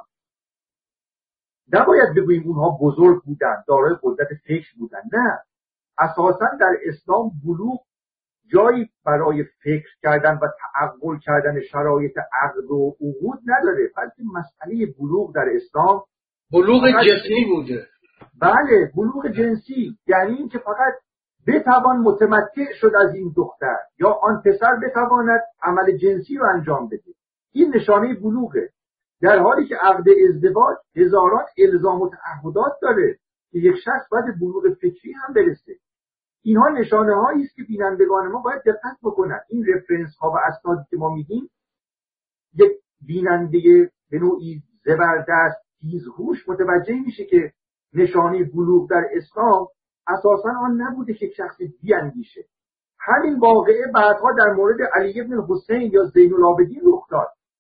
نباید بگوییم اونها بزرگ بودن، دارای قدرت فکر بودن. نه، اساساً در اسلام بلوغ جایی برای فکر کردن و تعقل کردن شرایط عقد و عقود نداره، بلکه مسئله بلوغ در اسلام بلوغ جسمی بوده. بله، بلوغ جنسی، یعنی این که فقط بتوان متمتع شد از این دختر یا آن پسر بتواند عمل جنسی رو انجام بده. این نشانه بلوغه، در حالی که عقد ازدواج هزاران الزام و تعهدات داره که یک شخص باید بلوغ فکری هم برسه. اینها نشانه هایی است که بینندگان ما باید دقت بکنن. این رفرنس ها و اسنادی که ما میدیم، یک بیننده به نوعی زبردست تیزهوش متوجه میشه که نشانه بلوغ در اسلام اساساً آن نبوده که شخص بیاندیشه. همین واقعه بعدها در مورد علی ابن حسین یا زین العابدین رخ داد.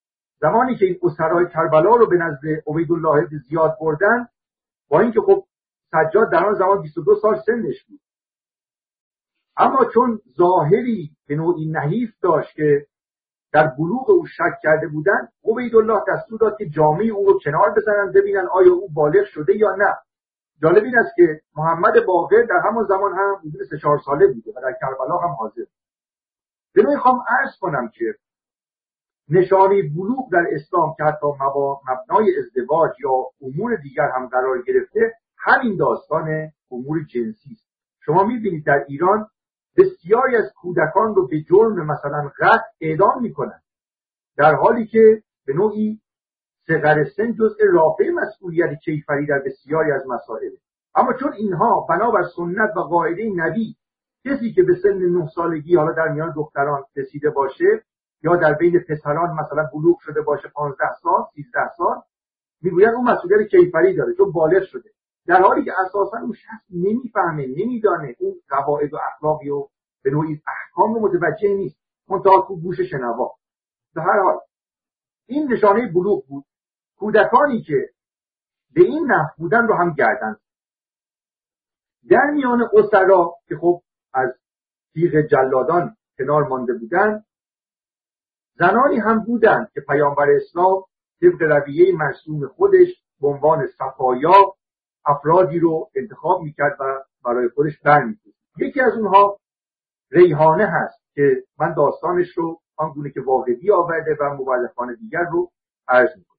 زمانی که این اسرای کربلا رو به نزد عبیدالله ابن زیاد بردن، با اینکه خب سجاد در آن زمان بیست و دو سال سنش بود، اما چون ظاهری به نوعی نحیف داشت که در بلوغ او شک کرده بودن، عبیدالله دستور داد که جامعه او رو کنار بزنن ببینن آیا او بالغ شده یا نه. جالب این است که محمد باقر در همان زمان هم حدود سه چهار ساله بوده و در کربلا هم حاضر. به نوعی خواهم عرض کنم که نشانه بلوغ در اسلام که حتی مبنای ازدواج یا امور دیگر هم قرار گرفته، همین داستان امور جنسی است. شما می‌بینید در ایران بسیاری از کودکان رو به جرم مثلا قتل اعدام میکنن، در حالی که به نوعی صغر سن جزء رافع مسئولیت کیفری در بسیاری از مسائل. اما چون اینها بنابر سنت و قاعده نبی، کسی که به سن نه سالگی حالا در میان دختران رسیده باشه یا در بین پسران مثلا بلوغ شده باشه پانزده سال سیزده سال، میگوین اون مسئولیت کیفری داره چون بالغ شده، در حالی که اساسا اون شخص نمیفهمه، نمیدانه اون قواعد و اخلاقی و به نوعی احکام رو متوجه نیست، منتها تو گوش شنوا. در هر حال این نشانه بلوغ بود. کودکانی که به این نحو بودن رو هم گردن. در میان اسرا که خب از تیغ جلادان کنار مانده بودن، زنانی هم بودند که پیامبر اسلام طبق رویه مرسوم خودش به عنوان صفایا افرادی رو انتخاب میکرد و برای خودش برمی‌داشت. یکی از اونها ریحانه هست که من داستانش رو آنگونه که واقعی آورده و مورخان دیگر رو عرض میکنم.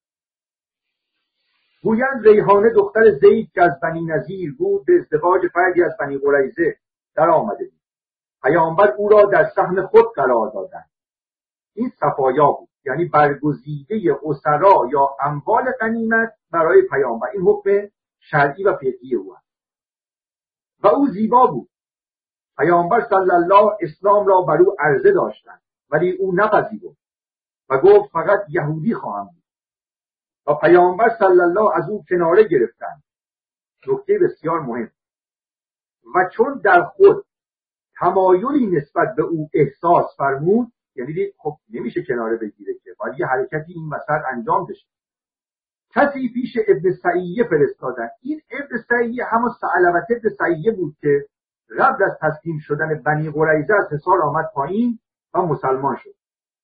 گویند ریحانه دختر زید که از بنی نظیر بود به ازدواج فردی از بنی قریظه در آمده بود. پیامبر او را در سهم خود قرار دادند. این صفایا بود، یعنی برگزیده اسرا یا اموال غنیمت برای پیامبر. این حکم شرعی و فقهی او است. و او زیبا بود. پیامبر صلی الله اسلام را بر او عرضه داشتند، ولی او نپذیرفت و گفت فقط یهودی خواهم بود. و پیامبر صلی الله از او کناره گرفتند. نکته بسیار مهم. و چون در خود تمایلی نسبت به او احساس فرمود، یعنی دید خب نمیشه کناره بگیره که باید یه حرکتی این وسط انجام بشه، کسی پیش ابن سعیه فرستادن. این ابن سعیه همون ثعلبه ابن سعیه بود که قبل از تسلیم شدن بنی قریظه از حصار آمد پایین و مسلمان شد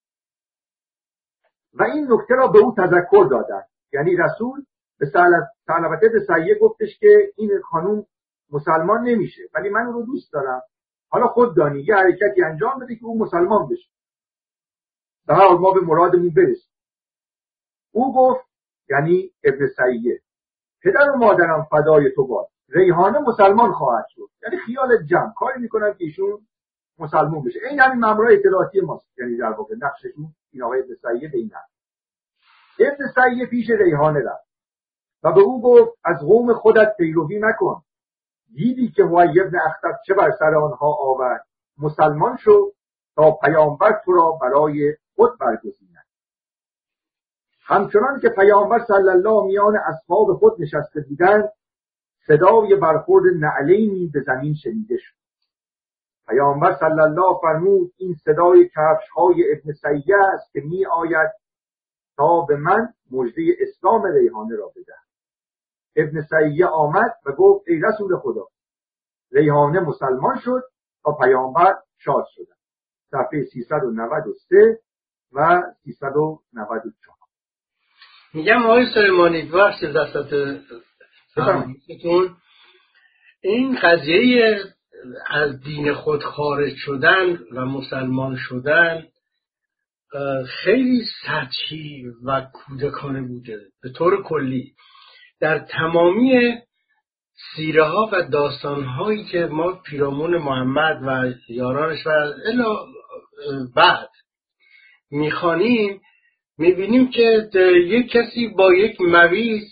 و این نکته را به او تذکر دادند. یعنی رسول به ثعلبه ابن سعیه گفتش که این خانوم مسلمان نمیشه ولی من اون رو دوست دارم، حالا خود دانی یه حرکتی انجام بده که او مسلمان بشه، در حال ما به مرادمون برسیم. او گفت، یعنی ابن سعیه، پدر و مادرم فدای تو باد، ریحانه مسلمان خواهد شد. یعنی خیال جمع کاری میکنن که ایشون مسلمان بشه. این همین مامورای اطلاعاتی ماست، یعنی در واقع نقششون این آقای ابن سعیه به این هست. ابن سعیه پیش ریحانه رفت و به او گفت از قوم خودت پیروی مکن. دیدی که حوی ابن اخطب چه بر سر آنها آورد، مسلمان شو تا پیامبر تو را برای خود برگزیند. همچنان که پیامبر صلی الله میان اصحاب خود نشسته بودند، صدای برخورد نعلینی به زمین شنیده شد. پیامبر صلی الله فرمود این صدای کفش‌های ابن سعیه است که می آید تا به من مژده اسلام ریحانه را بدهد. ابن سعیه آمد و گفت ای رسول خدا، ریحانه مسلمان شد و پیامبر شاد شدند. صفحه سیصد و نود و سه و سیصد و نود و چهار. میگم آقای سلیمانی بخش دستت فرمایشتون، این قضیه از دین خود خارج شدن و مسلمان شدن خیلی سطحی و کودکانه بوده. به طور کلی در تمامی سیره ها و داستان هایی که ما پیرامون محمد و یارانش و الی بعد میخوانیم، میبینیم که یک کسی با یک مویز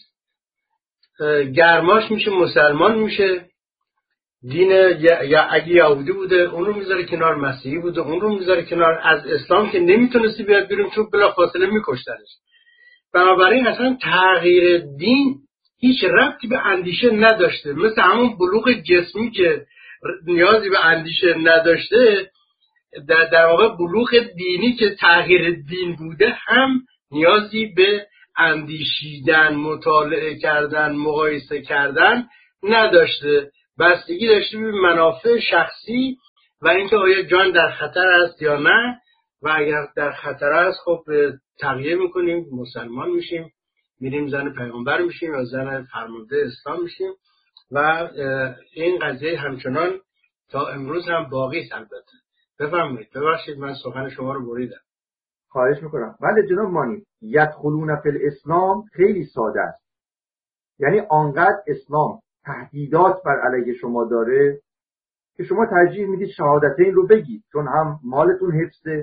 گرماش میشه مسلمان میشه، دین یا اگه یهودی بوده اون رو میذاره کنار، مسیحی بوده اون رو میذاره کنار، از اسلام که نمیتونستی بیاد بیرون چون بلافاصله میکشتنش. بنابراین اصلا تغییر دین هیچ ربطی به اندیشه نداشته. مثل همون بلوغ جسمی که نیازی به اندیشه نداشته، در, در واقع بلوغ دینی که تغییر دین بوده هم نیازی به اندیشیدن، مطالعه کردن، مقایسه کردن نداشته. بستگی داشته به منافع شخصی و اینکه آیا جان در خطر است یا نه، و اگر در خطر است خب تغییر میکنیم، مسلمان میشیم، میریم زن پیغمبر میشیم یا زن فرمانده اسلام میشیم و این قضیه همچنان تا امروز هم باقی است. البته بفرمایید. ببخشید من سخن شما رو بریدم. خواهش میکنم. بله جناب مانی، یدخلون فی الاسلام خیلی ساده است. یعنی آنقدر اسلام تهدیدات بر علیه شما داره که شما ترجیح میدید شهادتین رو بگید، چون هم مالتون حفظه،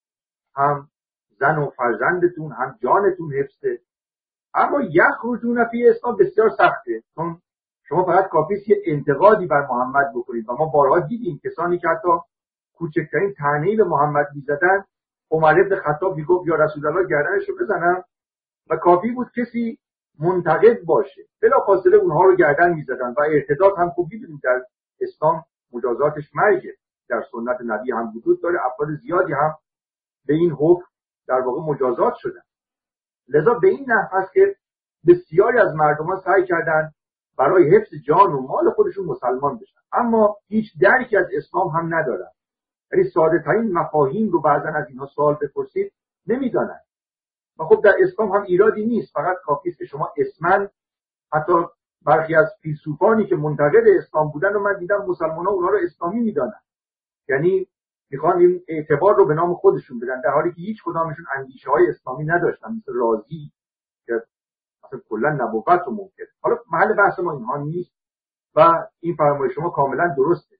هم زن و فرزندتون، هم جانتون حفظه. اما یخرجون فی اسلام بسیار سخته، چون شما فقط کافیست یه انتقادی بر محمد بکنید و ما بارها دیدیم کسانی که حتی کوچکترین طعنه‌ای به محمد میزدن، عمر بن خطاب میگفت یا رسول الله گردنش رو بزنم و کافی بود کسی منتقد باشه، بلافاصله اونها رو گردن میزدن و ارتداد هم خوب میدونیم در اسلام مجازاتش مرگه، در سنت نبی هم وجود داره، افراد زیادی هم به این حکم در واقع مجازات شدن. لذا به این نحو است که بسیاری از مردمان سعی کردن برای حفظ جان و مال خودشون مسلمان بشن، اما هیچ درکی از اسلام هم ندارن. یعنی ساده ترین مفاهیم رو بعضا از اینها سوال بپرسید نمیدانن. و خب در اسلام هم ایرادی نیست، فقط کافیست که شما اسمن، حتی برخی از فیلسوفانی که منتقد اسلام بودن و من دیدم مسلمان‌ها اونها رو اسلامی میدانن، یعنی میخوان این اعتبار رو به نام خودشون بدن، در حالی که هیچ کدامشون اندیشه‌های اسلامی نداشتن، مثل رازی که اصلا کلا نبوت و منکر. حالا محل بحث ما اینها نیست و این فرمایش شما کاملا درسته.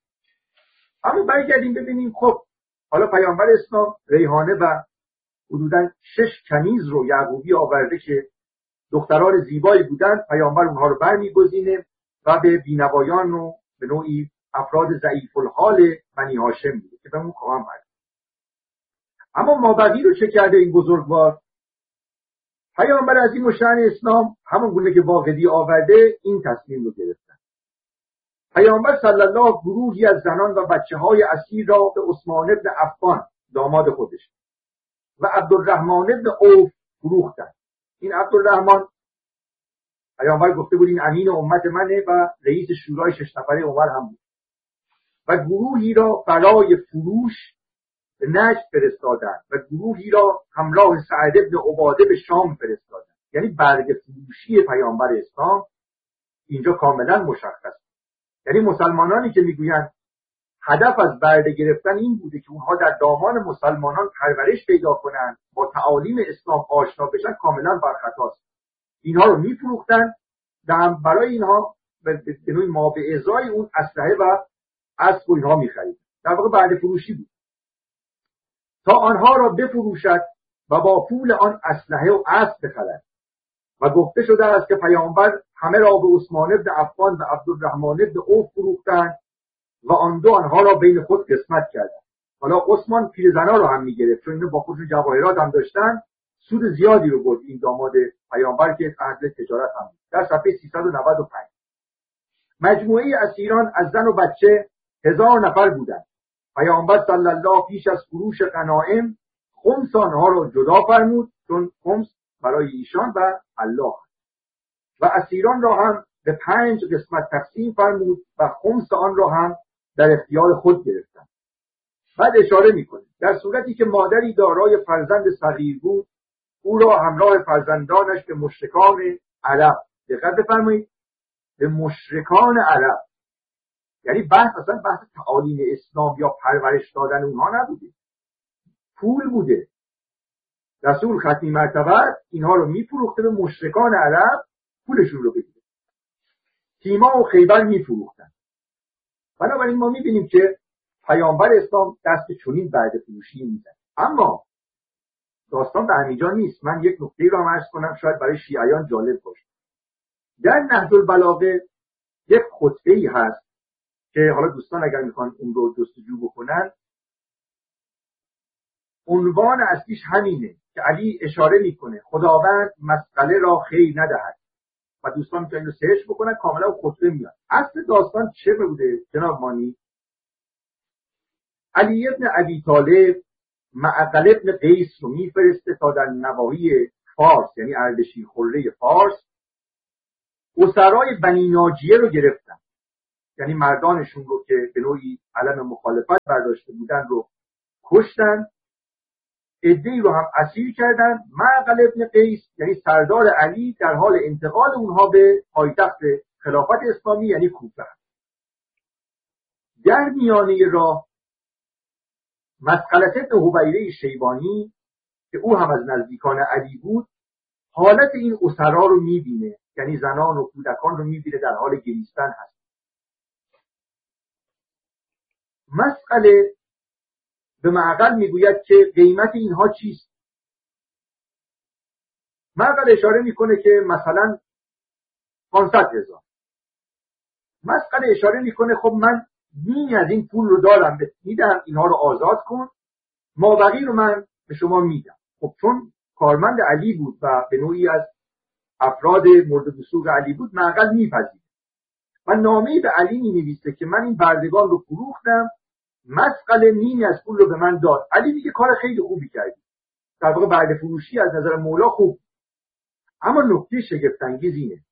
اما برگردیم ببینیم خب حالا پیامبر اسلام ریحانه و حدوداً شش کنیز رو یعقوبی آورده که دختران زیبایی بودن، پیامبر اونها رو برمیگزینه و به بینوایان و به نوعی افراد ضعیف الحال بنی هاشم میده که بهمون خواهم برد. اما مابقی رو چه کرده این بزرگوار؟ پیامبر عظیم الشأن اسلام همون گونه که واقعی آورده این تصمیم رو گرفتن. پیامبر صلی الله گروهی از زنان و بچه های اسیر را به عثمان بن عفان داماد خودش و عبدالرحمن بن عوف فروختند. این عبدالرحمن پیامبر گفته بود این امین امت منه و رئیس شورای شش نفره عمر هم بود و گروهی را برای فروش به نجد فرستادند و گروهی را همراه سعد بن عباده به شام فرستادند. یعنی برگ فروشی پیامبر اسلام اینجا کاملا مشخص. یعنی مسلمانانی که میگویند هدف از برده گرفتن این بوده که اونها در دامان مسلمانان پرورش پیدا کنند، با تعالیم اسلام آشنا بشن، کاملا برخطاست. اینها رو میفروختن و برای اینها به نوعی ما به ازای اون اسلحه و اسب و اینها میخرید. در واقع برده فروشی بود تا آنها را بفروشد و با پول آن اسلحه و اسب بخرد. و گفته شده است که پیامبر همه را به عثمان بن عفان و عبدالرحمن بن عوف فروختند و آن دو آنها را بین خود قسمت کردند. حالا عثمان پیرزنا رو هم میگرفت، چون اینو با خودشون جواهرات هم داشتن، سود زیادی رو برد این داماد پیامبر که اهل تجارت هم بود. در صفحه سیصد و نود و پنج مجموعه اسیران از زن و بچه هزار نفر بودند. پیامبر صلی الله پیش از فروش غنایم خمس آنها را جدا فرمود، چون خمس برای ایشان و الله، و اسیران را هم به پنج قسمت تقسیم فرمود و خمس آن را هم در اختیار خود گرفتند. بعد اشاره میکنه در صورتی که مادری دارای فرزند صغیر بود، او را همراه فرزندانش به مشرکان عرب، دقت بفرمایید، به مشرکان عرب، یعنی بحث اصلا بحث تعالیم اسلام یا پرورش دادن اونها نبوده، پول بوده. رسول ختمی مرتبه اینها رو میفروخته به مشرکان عرب، پولشون رو بگیره. تیما و خیبر میفروختن. بنابراین ما میبینیم که پیامبر اسلام دست چنین برده فروشی میزن. اما داستان به همینجا نیست. من یک نکته رو هم عرض کنم شاید برای شیعیان جالب باشه. در نهج البلاغه یک خطبه‌ای هست که حالا دوستان اگر میخوان اون رو جستجو بکنن، عنوان اصلیش همینه که علی اشاره میکنه خداوند مسئله را خیر ندهد و دوستان میتونن رو سرچ بکنن، کاملا خطبه میاد. اصل داستان چه بوده جناب مانی؟ علی ابن ابی طالب معقل ابن قیس رو میفرسته تا در نواحی فارس، یعنی اردشیر خره فارس، اسرای بنی ناجیه رو گرفتن، یعنی مردانشون رو که به نوعی علم مخالفت برداشته بودن رو کشتن، عده‌ای رو هم اسیر کردن. معقل ابن قیس یعنی سردار علی در حال انتقال اونها به پایتخت خلافت اسلامی یعنی کوفه. در میانه راه مسقلة ابن حبیره شیبانی که او هم از نزدیکان علی بود حالت این اسرا رو میبینه، یعنی زنان و کودکان رو میبینه در حال گریستن هست. مسقله به معقل میگوید که قیمت اینها چیست؟ معقل اشاره میکنه که مثلا پانصد هزار. مسقله اشاره میکنه خب من نیمی از این پول رو دارم میدم، اینها رو آزاد کن، مابقی رو من به شما میدم. خب چون کارمند علی بود و به نوعی از افراد مورد وثوق علی بود، معقل میپذیره و نامه‌ای به علی مینویسه که من این بردگان رو فروختم، مسقله نیمی از پول رو به من داد. علی میگه کار خیلی خوبی کردی، در واقع برده فروشی از نظر مولا خوب. اما نکته شگفت انگیز اینه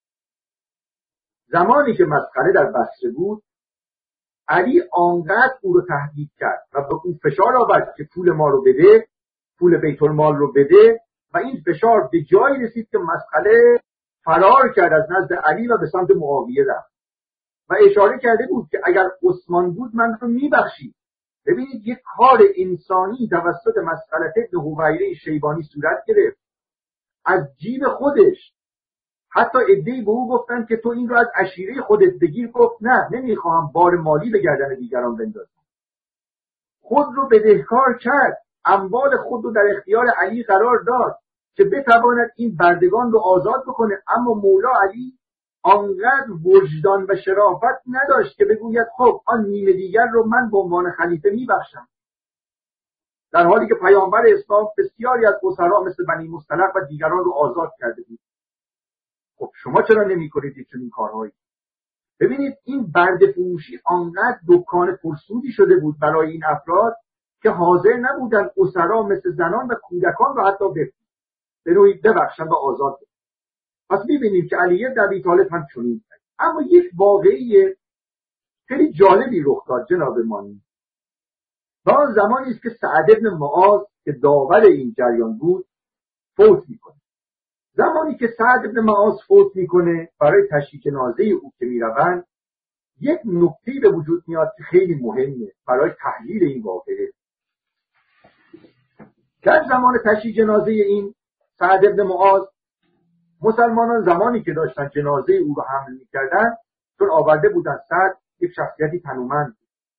زمانی که مسقله در بصره بود، علی آنقدر او رو تهدید کرد و به او فشار آورد که پول ما رو بده، پول بیت المال رو بده، و این فشار به جایی رسید که مسقله فرار کرد از نزد علی و به سمت معاویه رفت و اشاره کرده بود که اگر عثمان بود من رو میبخشید. ببینید یک کار انسانی توسط مسقلة ابن حبیره شیبانی صورت گرفت از جیب خودش. حتی عده‌ای به او گفتن که تو این رو از عشیره خودت بگیر. گفت نه، نمیخواهم بار مالی به گردن دیگران بندازم. خود رو بدهکار کرد، اموال خود رو در اختیار علی قرار داد که بتواند این بردگان رو آزاد بکنه. اما مولا علی آنقدر وجدان و شرافت نداشت که بگوید خب آن نیمه دیگر رو من به عنوان خلیفه میبخشم، در حالی که پیامبر اسلام بسیاری از اسرا مثل بنی مصطلق و دیگران رو آزاد کرده بود. خب شما چرا نمی‌کنید این چنین کارهایی؟ ببینید این برده فروشی آنقدر دکان پرسودی شده بود برای این افراد که حاضر نبودن اسرا مثل زنان و کودکان رو حتی به نوعی ببخشن و آزاد بکنن. پس می‌بینیم که علی بن ابی طالب هم چنین کرد. اما یک واقعه خیلی جالبی رخ داد جناب مانی. و آن زمانی است که سعد بن معاذ که داور این جریان بود فوت میکنه. زمانی که سعد بن معاذ فوت میکنه، برای تشییع جنازه او که میروند، یک نکته به وجود میاد که خیلی مهمه برای تحلیل این واقعه. در زمان تشییع جنازه این سعد بن معاذ، مسلمانان زمانی که داشتن جنازه او رو حمل میکردن، چون آورده بودن سعد یک شخصیتی تنومند،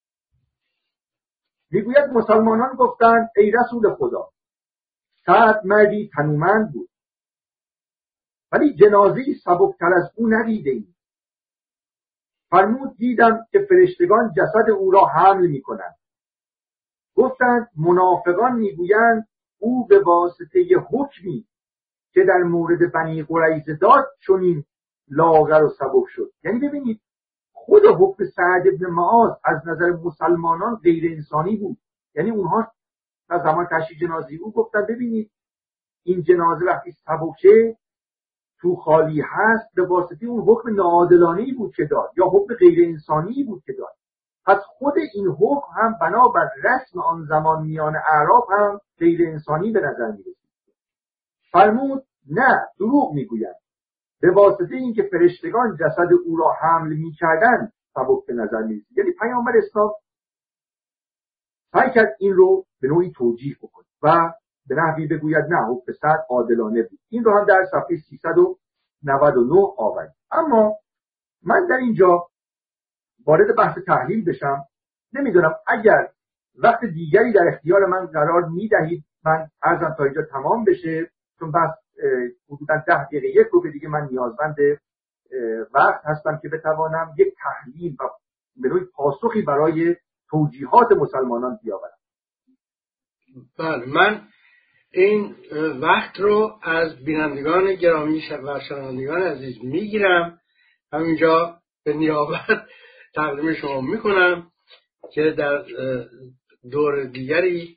میگوید مسلمانان گفتند ای رسول خدا، سعد مردی تنومند بود ولی جنازه‌ای سبکتر از او ندیدیم. فرمود دیدم که فرشتگان جسد او را حمل میکنند. گفتند منافقان میگویند او به واسطه حکمی که در مورد بنی قریظه داد چنین لاغر و سبک شد. یعنی ببینید خود حکم سعد بن معاذ از نظر مسلمانان غیر انسانی بود. یعنی اونها در زمان تشییع جنازه او گفتن ببینید این جنازه وقتی سبکه تو خالی هست به واسطه اون حکم ناعادلانه‌ای بود که داد یا حکم غیر انسانی بود که داد. پس خود این حکم هم بنابر رسم آن زمان میان اعراب هم غیر انسانی به نظر می‌رسید. فرمود نه، دروغ میگویند، به واسطه اینکه فرشتگان جسد او را حمل می‌کردند سبک به نظر می‌رسید. یعنی پیامبر اسلام سعی کرد این رو به نوعی توجیه بکنه و به نحوی بگوید نه، حکم سعد عادلانه بود. این رو هم در صفحه سیصد و نود و نه آورد. اما من در اینجا وارد بحث تحلیل بشم نمیدونم، اگر وقت دیگری در اختیار من قرار میدهید من عرضم تا اینجا تمام بشه، چون بس حدودا ده دقیقه یک رو به دیگه من نیازمند وقت هستم که بتوانم یک تحلیل و به نوعی پاسخی برای توجیهات مسلمانان بیاورم. بله، من این وقت رو از بینندگان گرامی و شنوندگان عزیز میگیرم، همینجا به نیابت تقدیم شما میکنم که در دور دیگری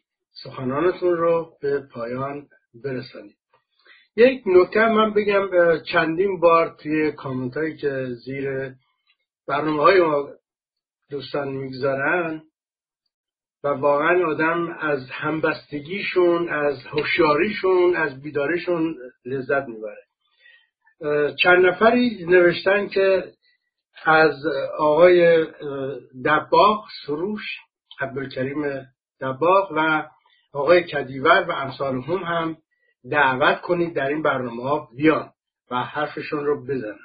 سخنانتون رو به پایان برسانید. یک نکته من بگم، چندین بار توی کامنت هایی که زیر برنامه های ما دوستان میگذارن و واقعا آدم از همبستگیشون، از هوشیاریشون، از بیداریشون لذت میبره. چند نفری نوشتن که از آقای دباغ سروش، عبدالکریم دباغ و آقای کدیور و امثالهم هم دعوت کنید در این برنامه ها بیان و حرفشون رو بزنن.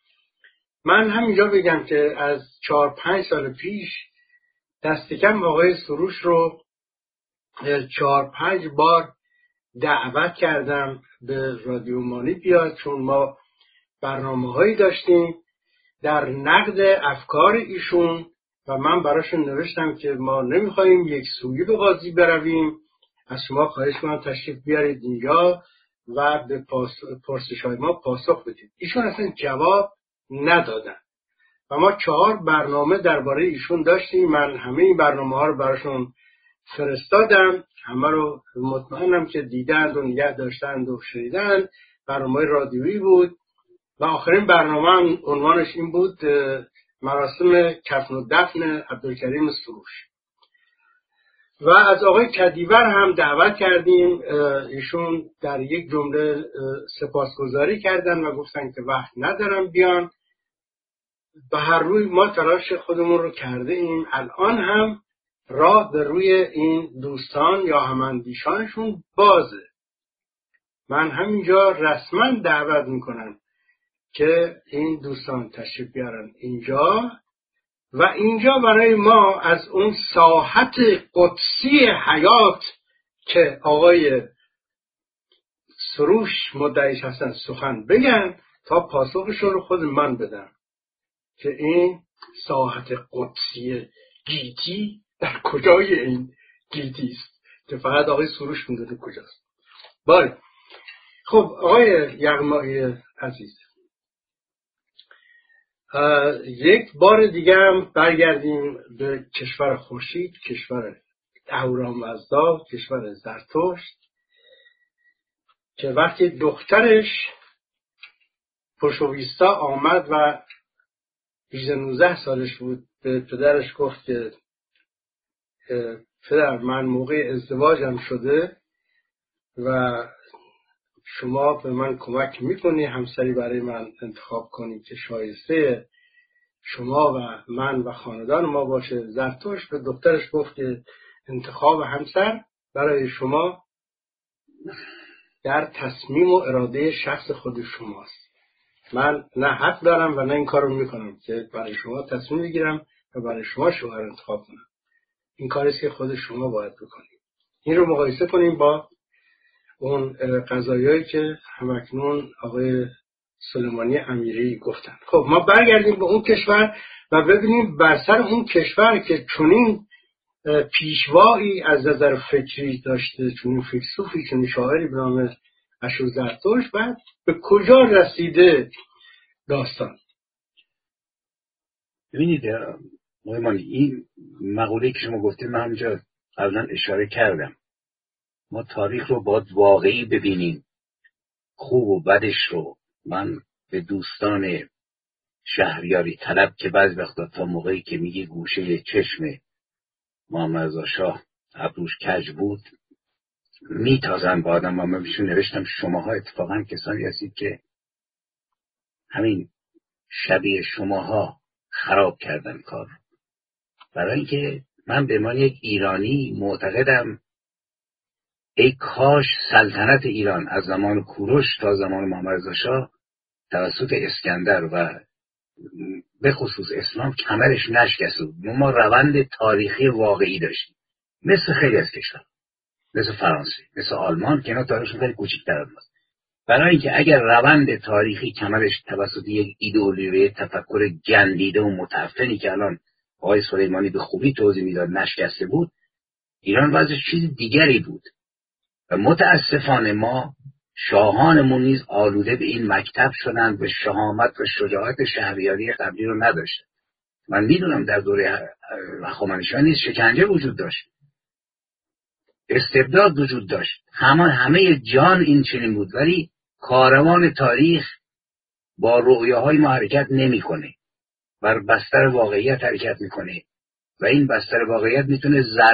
من همینجا بگم که از چهار پنج سال پیش دست کم آقای سروش رو چهار پنج بار دعوت کردم به رادیو مانی بیاد، چون ما برنامه هایی داشتیم در نقد افکار ایشون و من براشون نوشتم که ما نمیخوایم یک سویی به قاضی برویم، از شما خواهش می‌کنم تشریف بیارید اینجا و به پرسش‌های ما پاسخ بدید. ایشون اصلا جواب ندادن و ما چهار برنامه درباره ایشون داشتیم. من همه این برنامه ها رو براشون فرستادم، همه رو مطمئنم که دیدند و نگه داشتند و شنیدند. برنامه رادیویی بود و آخرین برنامه عنوانش این بود مراسم کفن و دفن عبدالکریم سروش. و از آقای کدیور هم دعوت کردیم، ایشون در یک جمله سپاسگزاری کردن و گفتن که وقت ندارم بیان. به هر روی ما تلاش خودمون رو کرده ایم، الان هم راه به روی این دوستان یا هماندیشانشون بازه. من همینجا رسما دعوت میکنم که این دوستان تشریف بیارن اینجا و اینجا برای ما از اون ساحت قدسی حیات که آقای سروش مدعیش هستن سخن بگن تا پاسخشون رو خود من بدم که این ساحت قدسی گیتی در کجای این گیتی است که فقط آقای سروش میدونه کجاست. بله خب آقای یغمایی عزیز، یک بار دیگه هم برگردیم به کشور خورشید، کشور اهورامزدا، کشور زرتشت، که وقتی دخترش پوشویستا آمد و هجده نوزده سالش بود به پدرش گفت که پدر من موقع ازدواجم شده و شما به من کمک میکنی همسری برای من انتخاب کنی که شایسته شما و من و خاندان ما باشه. زرتشت به دخترش گفت که انتخاب همسر برای شما در تصمیم و اراده شخص خود شماست. من نه حق دارم و نه این کارو میکنم که برای شما تصمیم بگیرم و برای شما شوهر انتخاب کنم. این کاریست که خود شما باید بکنید. این رو مقایسه کنیم با اون قضایایی که همکنون آقای سلیمانی امیری گفتن. خب ما برگردیم به اون کشور و ببینیم بر سر اون کشور که چنین پیشوایی از نظر فکری داشته، چنین فیلسوفی، چنین شاعری به نام اشور زرتشت، بعد به کجا رسیده داستان. ببینید مهمانی این مقوله که شما گفتید من همینجا قبلا اشاره کردم. ما تاریخ رو باید واقعی ببینیم، خوب و بدش رو. من به دوستان شهریاری طلب که بعضی وقتا تا موقعی که میگه گوشه چشم محمد رضا شاه ابروش کج بود میتازن با آدم و من بهشون نوشتم شماها اتفاقا کسانی هستید که همین شبیه شماها خراب کردن کار. برای اینکه من به من یک ایرانی معتقدم ای کاش سلطنت ایران از زمان کوروش تا زمان محمد رضا شاه توسط اسکندر و به خصوص اسلام کمرش نشکسته بود. ما روند تاریخی واقعی داشتیم مثل خیلی از کشور، مثل فرانسه، مثل آلمان که اینا تاریخشون خیلی کوچیک‌تر از ماست. برای اینکه اگر روند تاریخی کمرش توسط یک ایدئولوژی تفکر گندیده و متعفنی که الان آقای سلیمانی به خوبی توضیح میداد نشکسته بود، ایران وضعش چیز دیگری بود. و متاسفانه ما شاهانمون نیز آلوده به این مکتب شدن، به شهامت و شجاعت شهریاری قبلی رو نداشتن. من میدونم در دوره هخامنشیان نیز شکنجه وجود داشت، استبداد وجود داشت، همه همه جان این چنین بود، ولی کاروان تاریخ با رؤیاهای ما حرکت نمیکنه، بر بستر واقعیت حرکت میکنه و این بستر واقعیت میتونه ضرب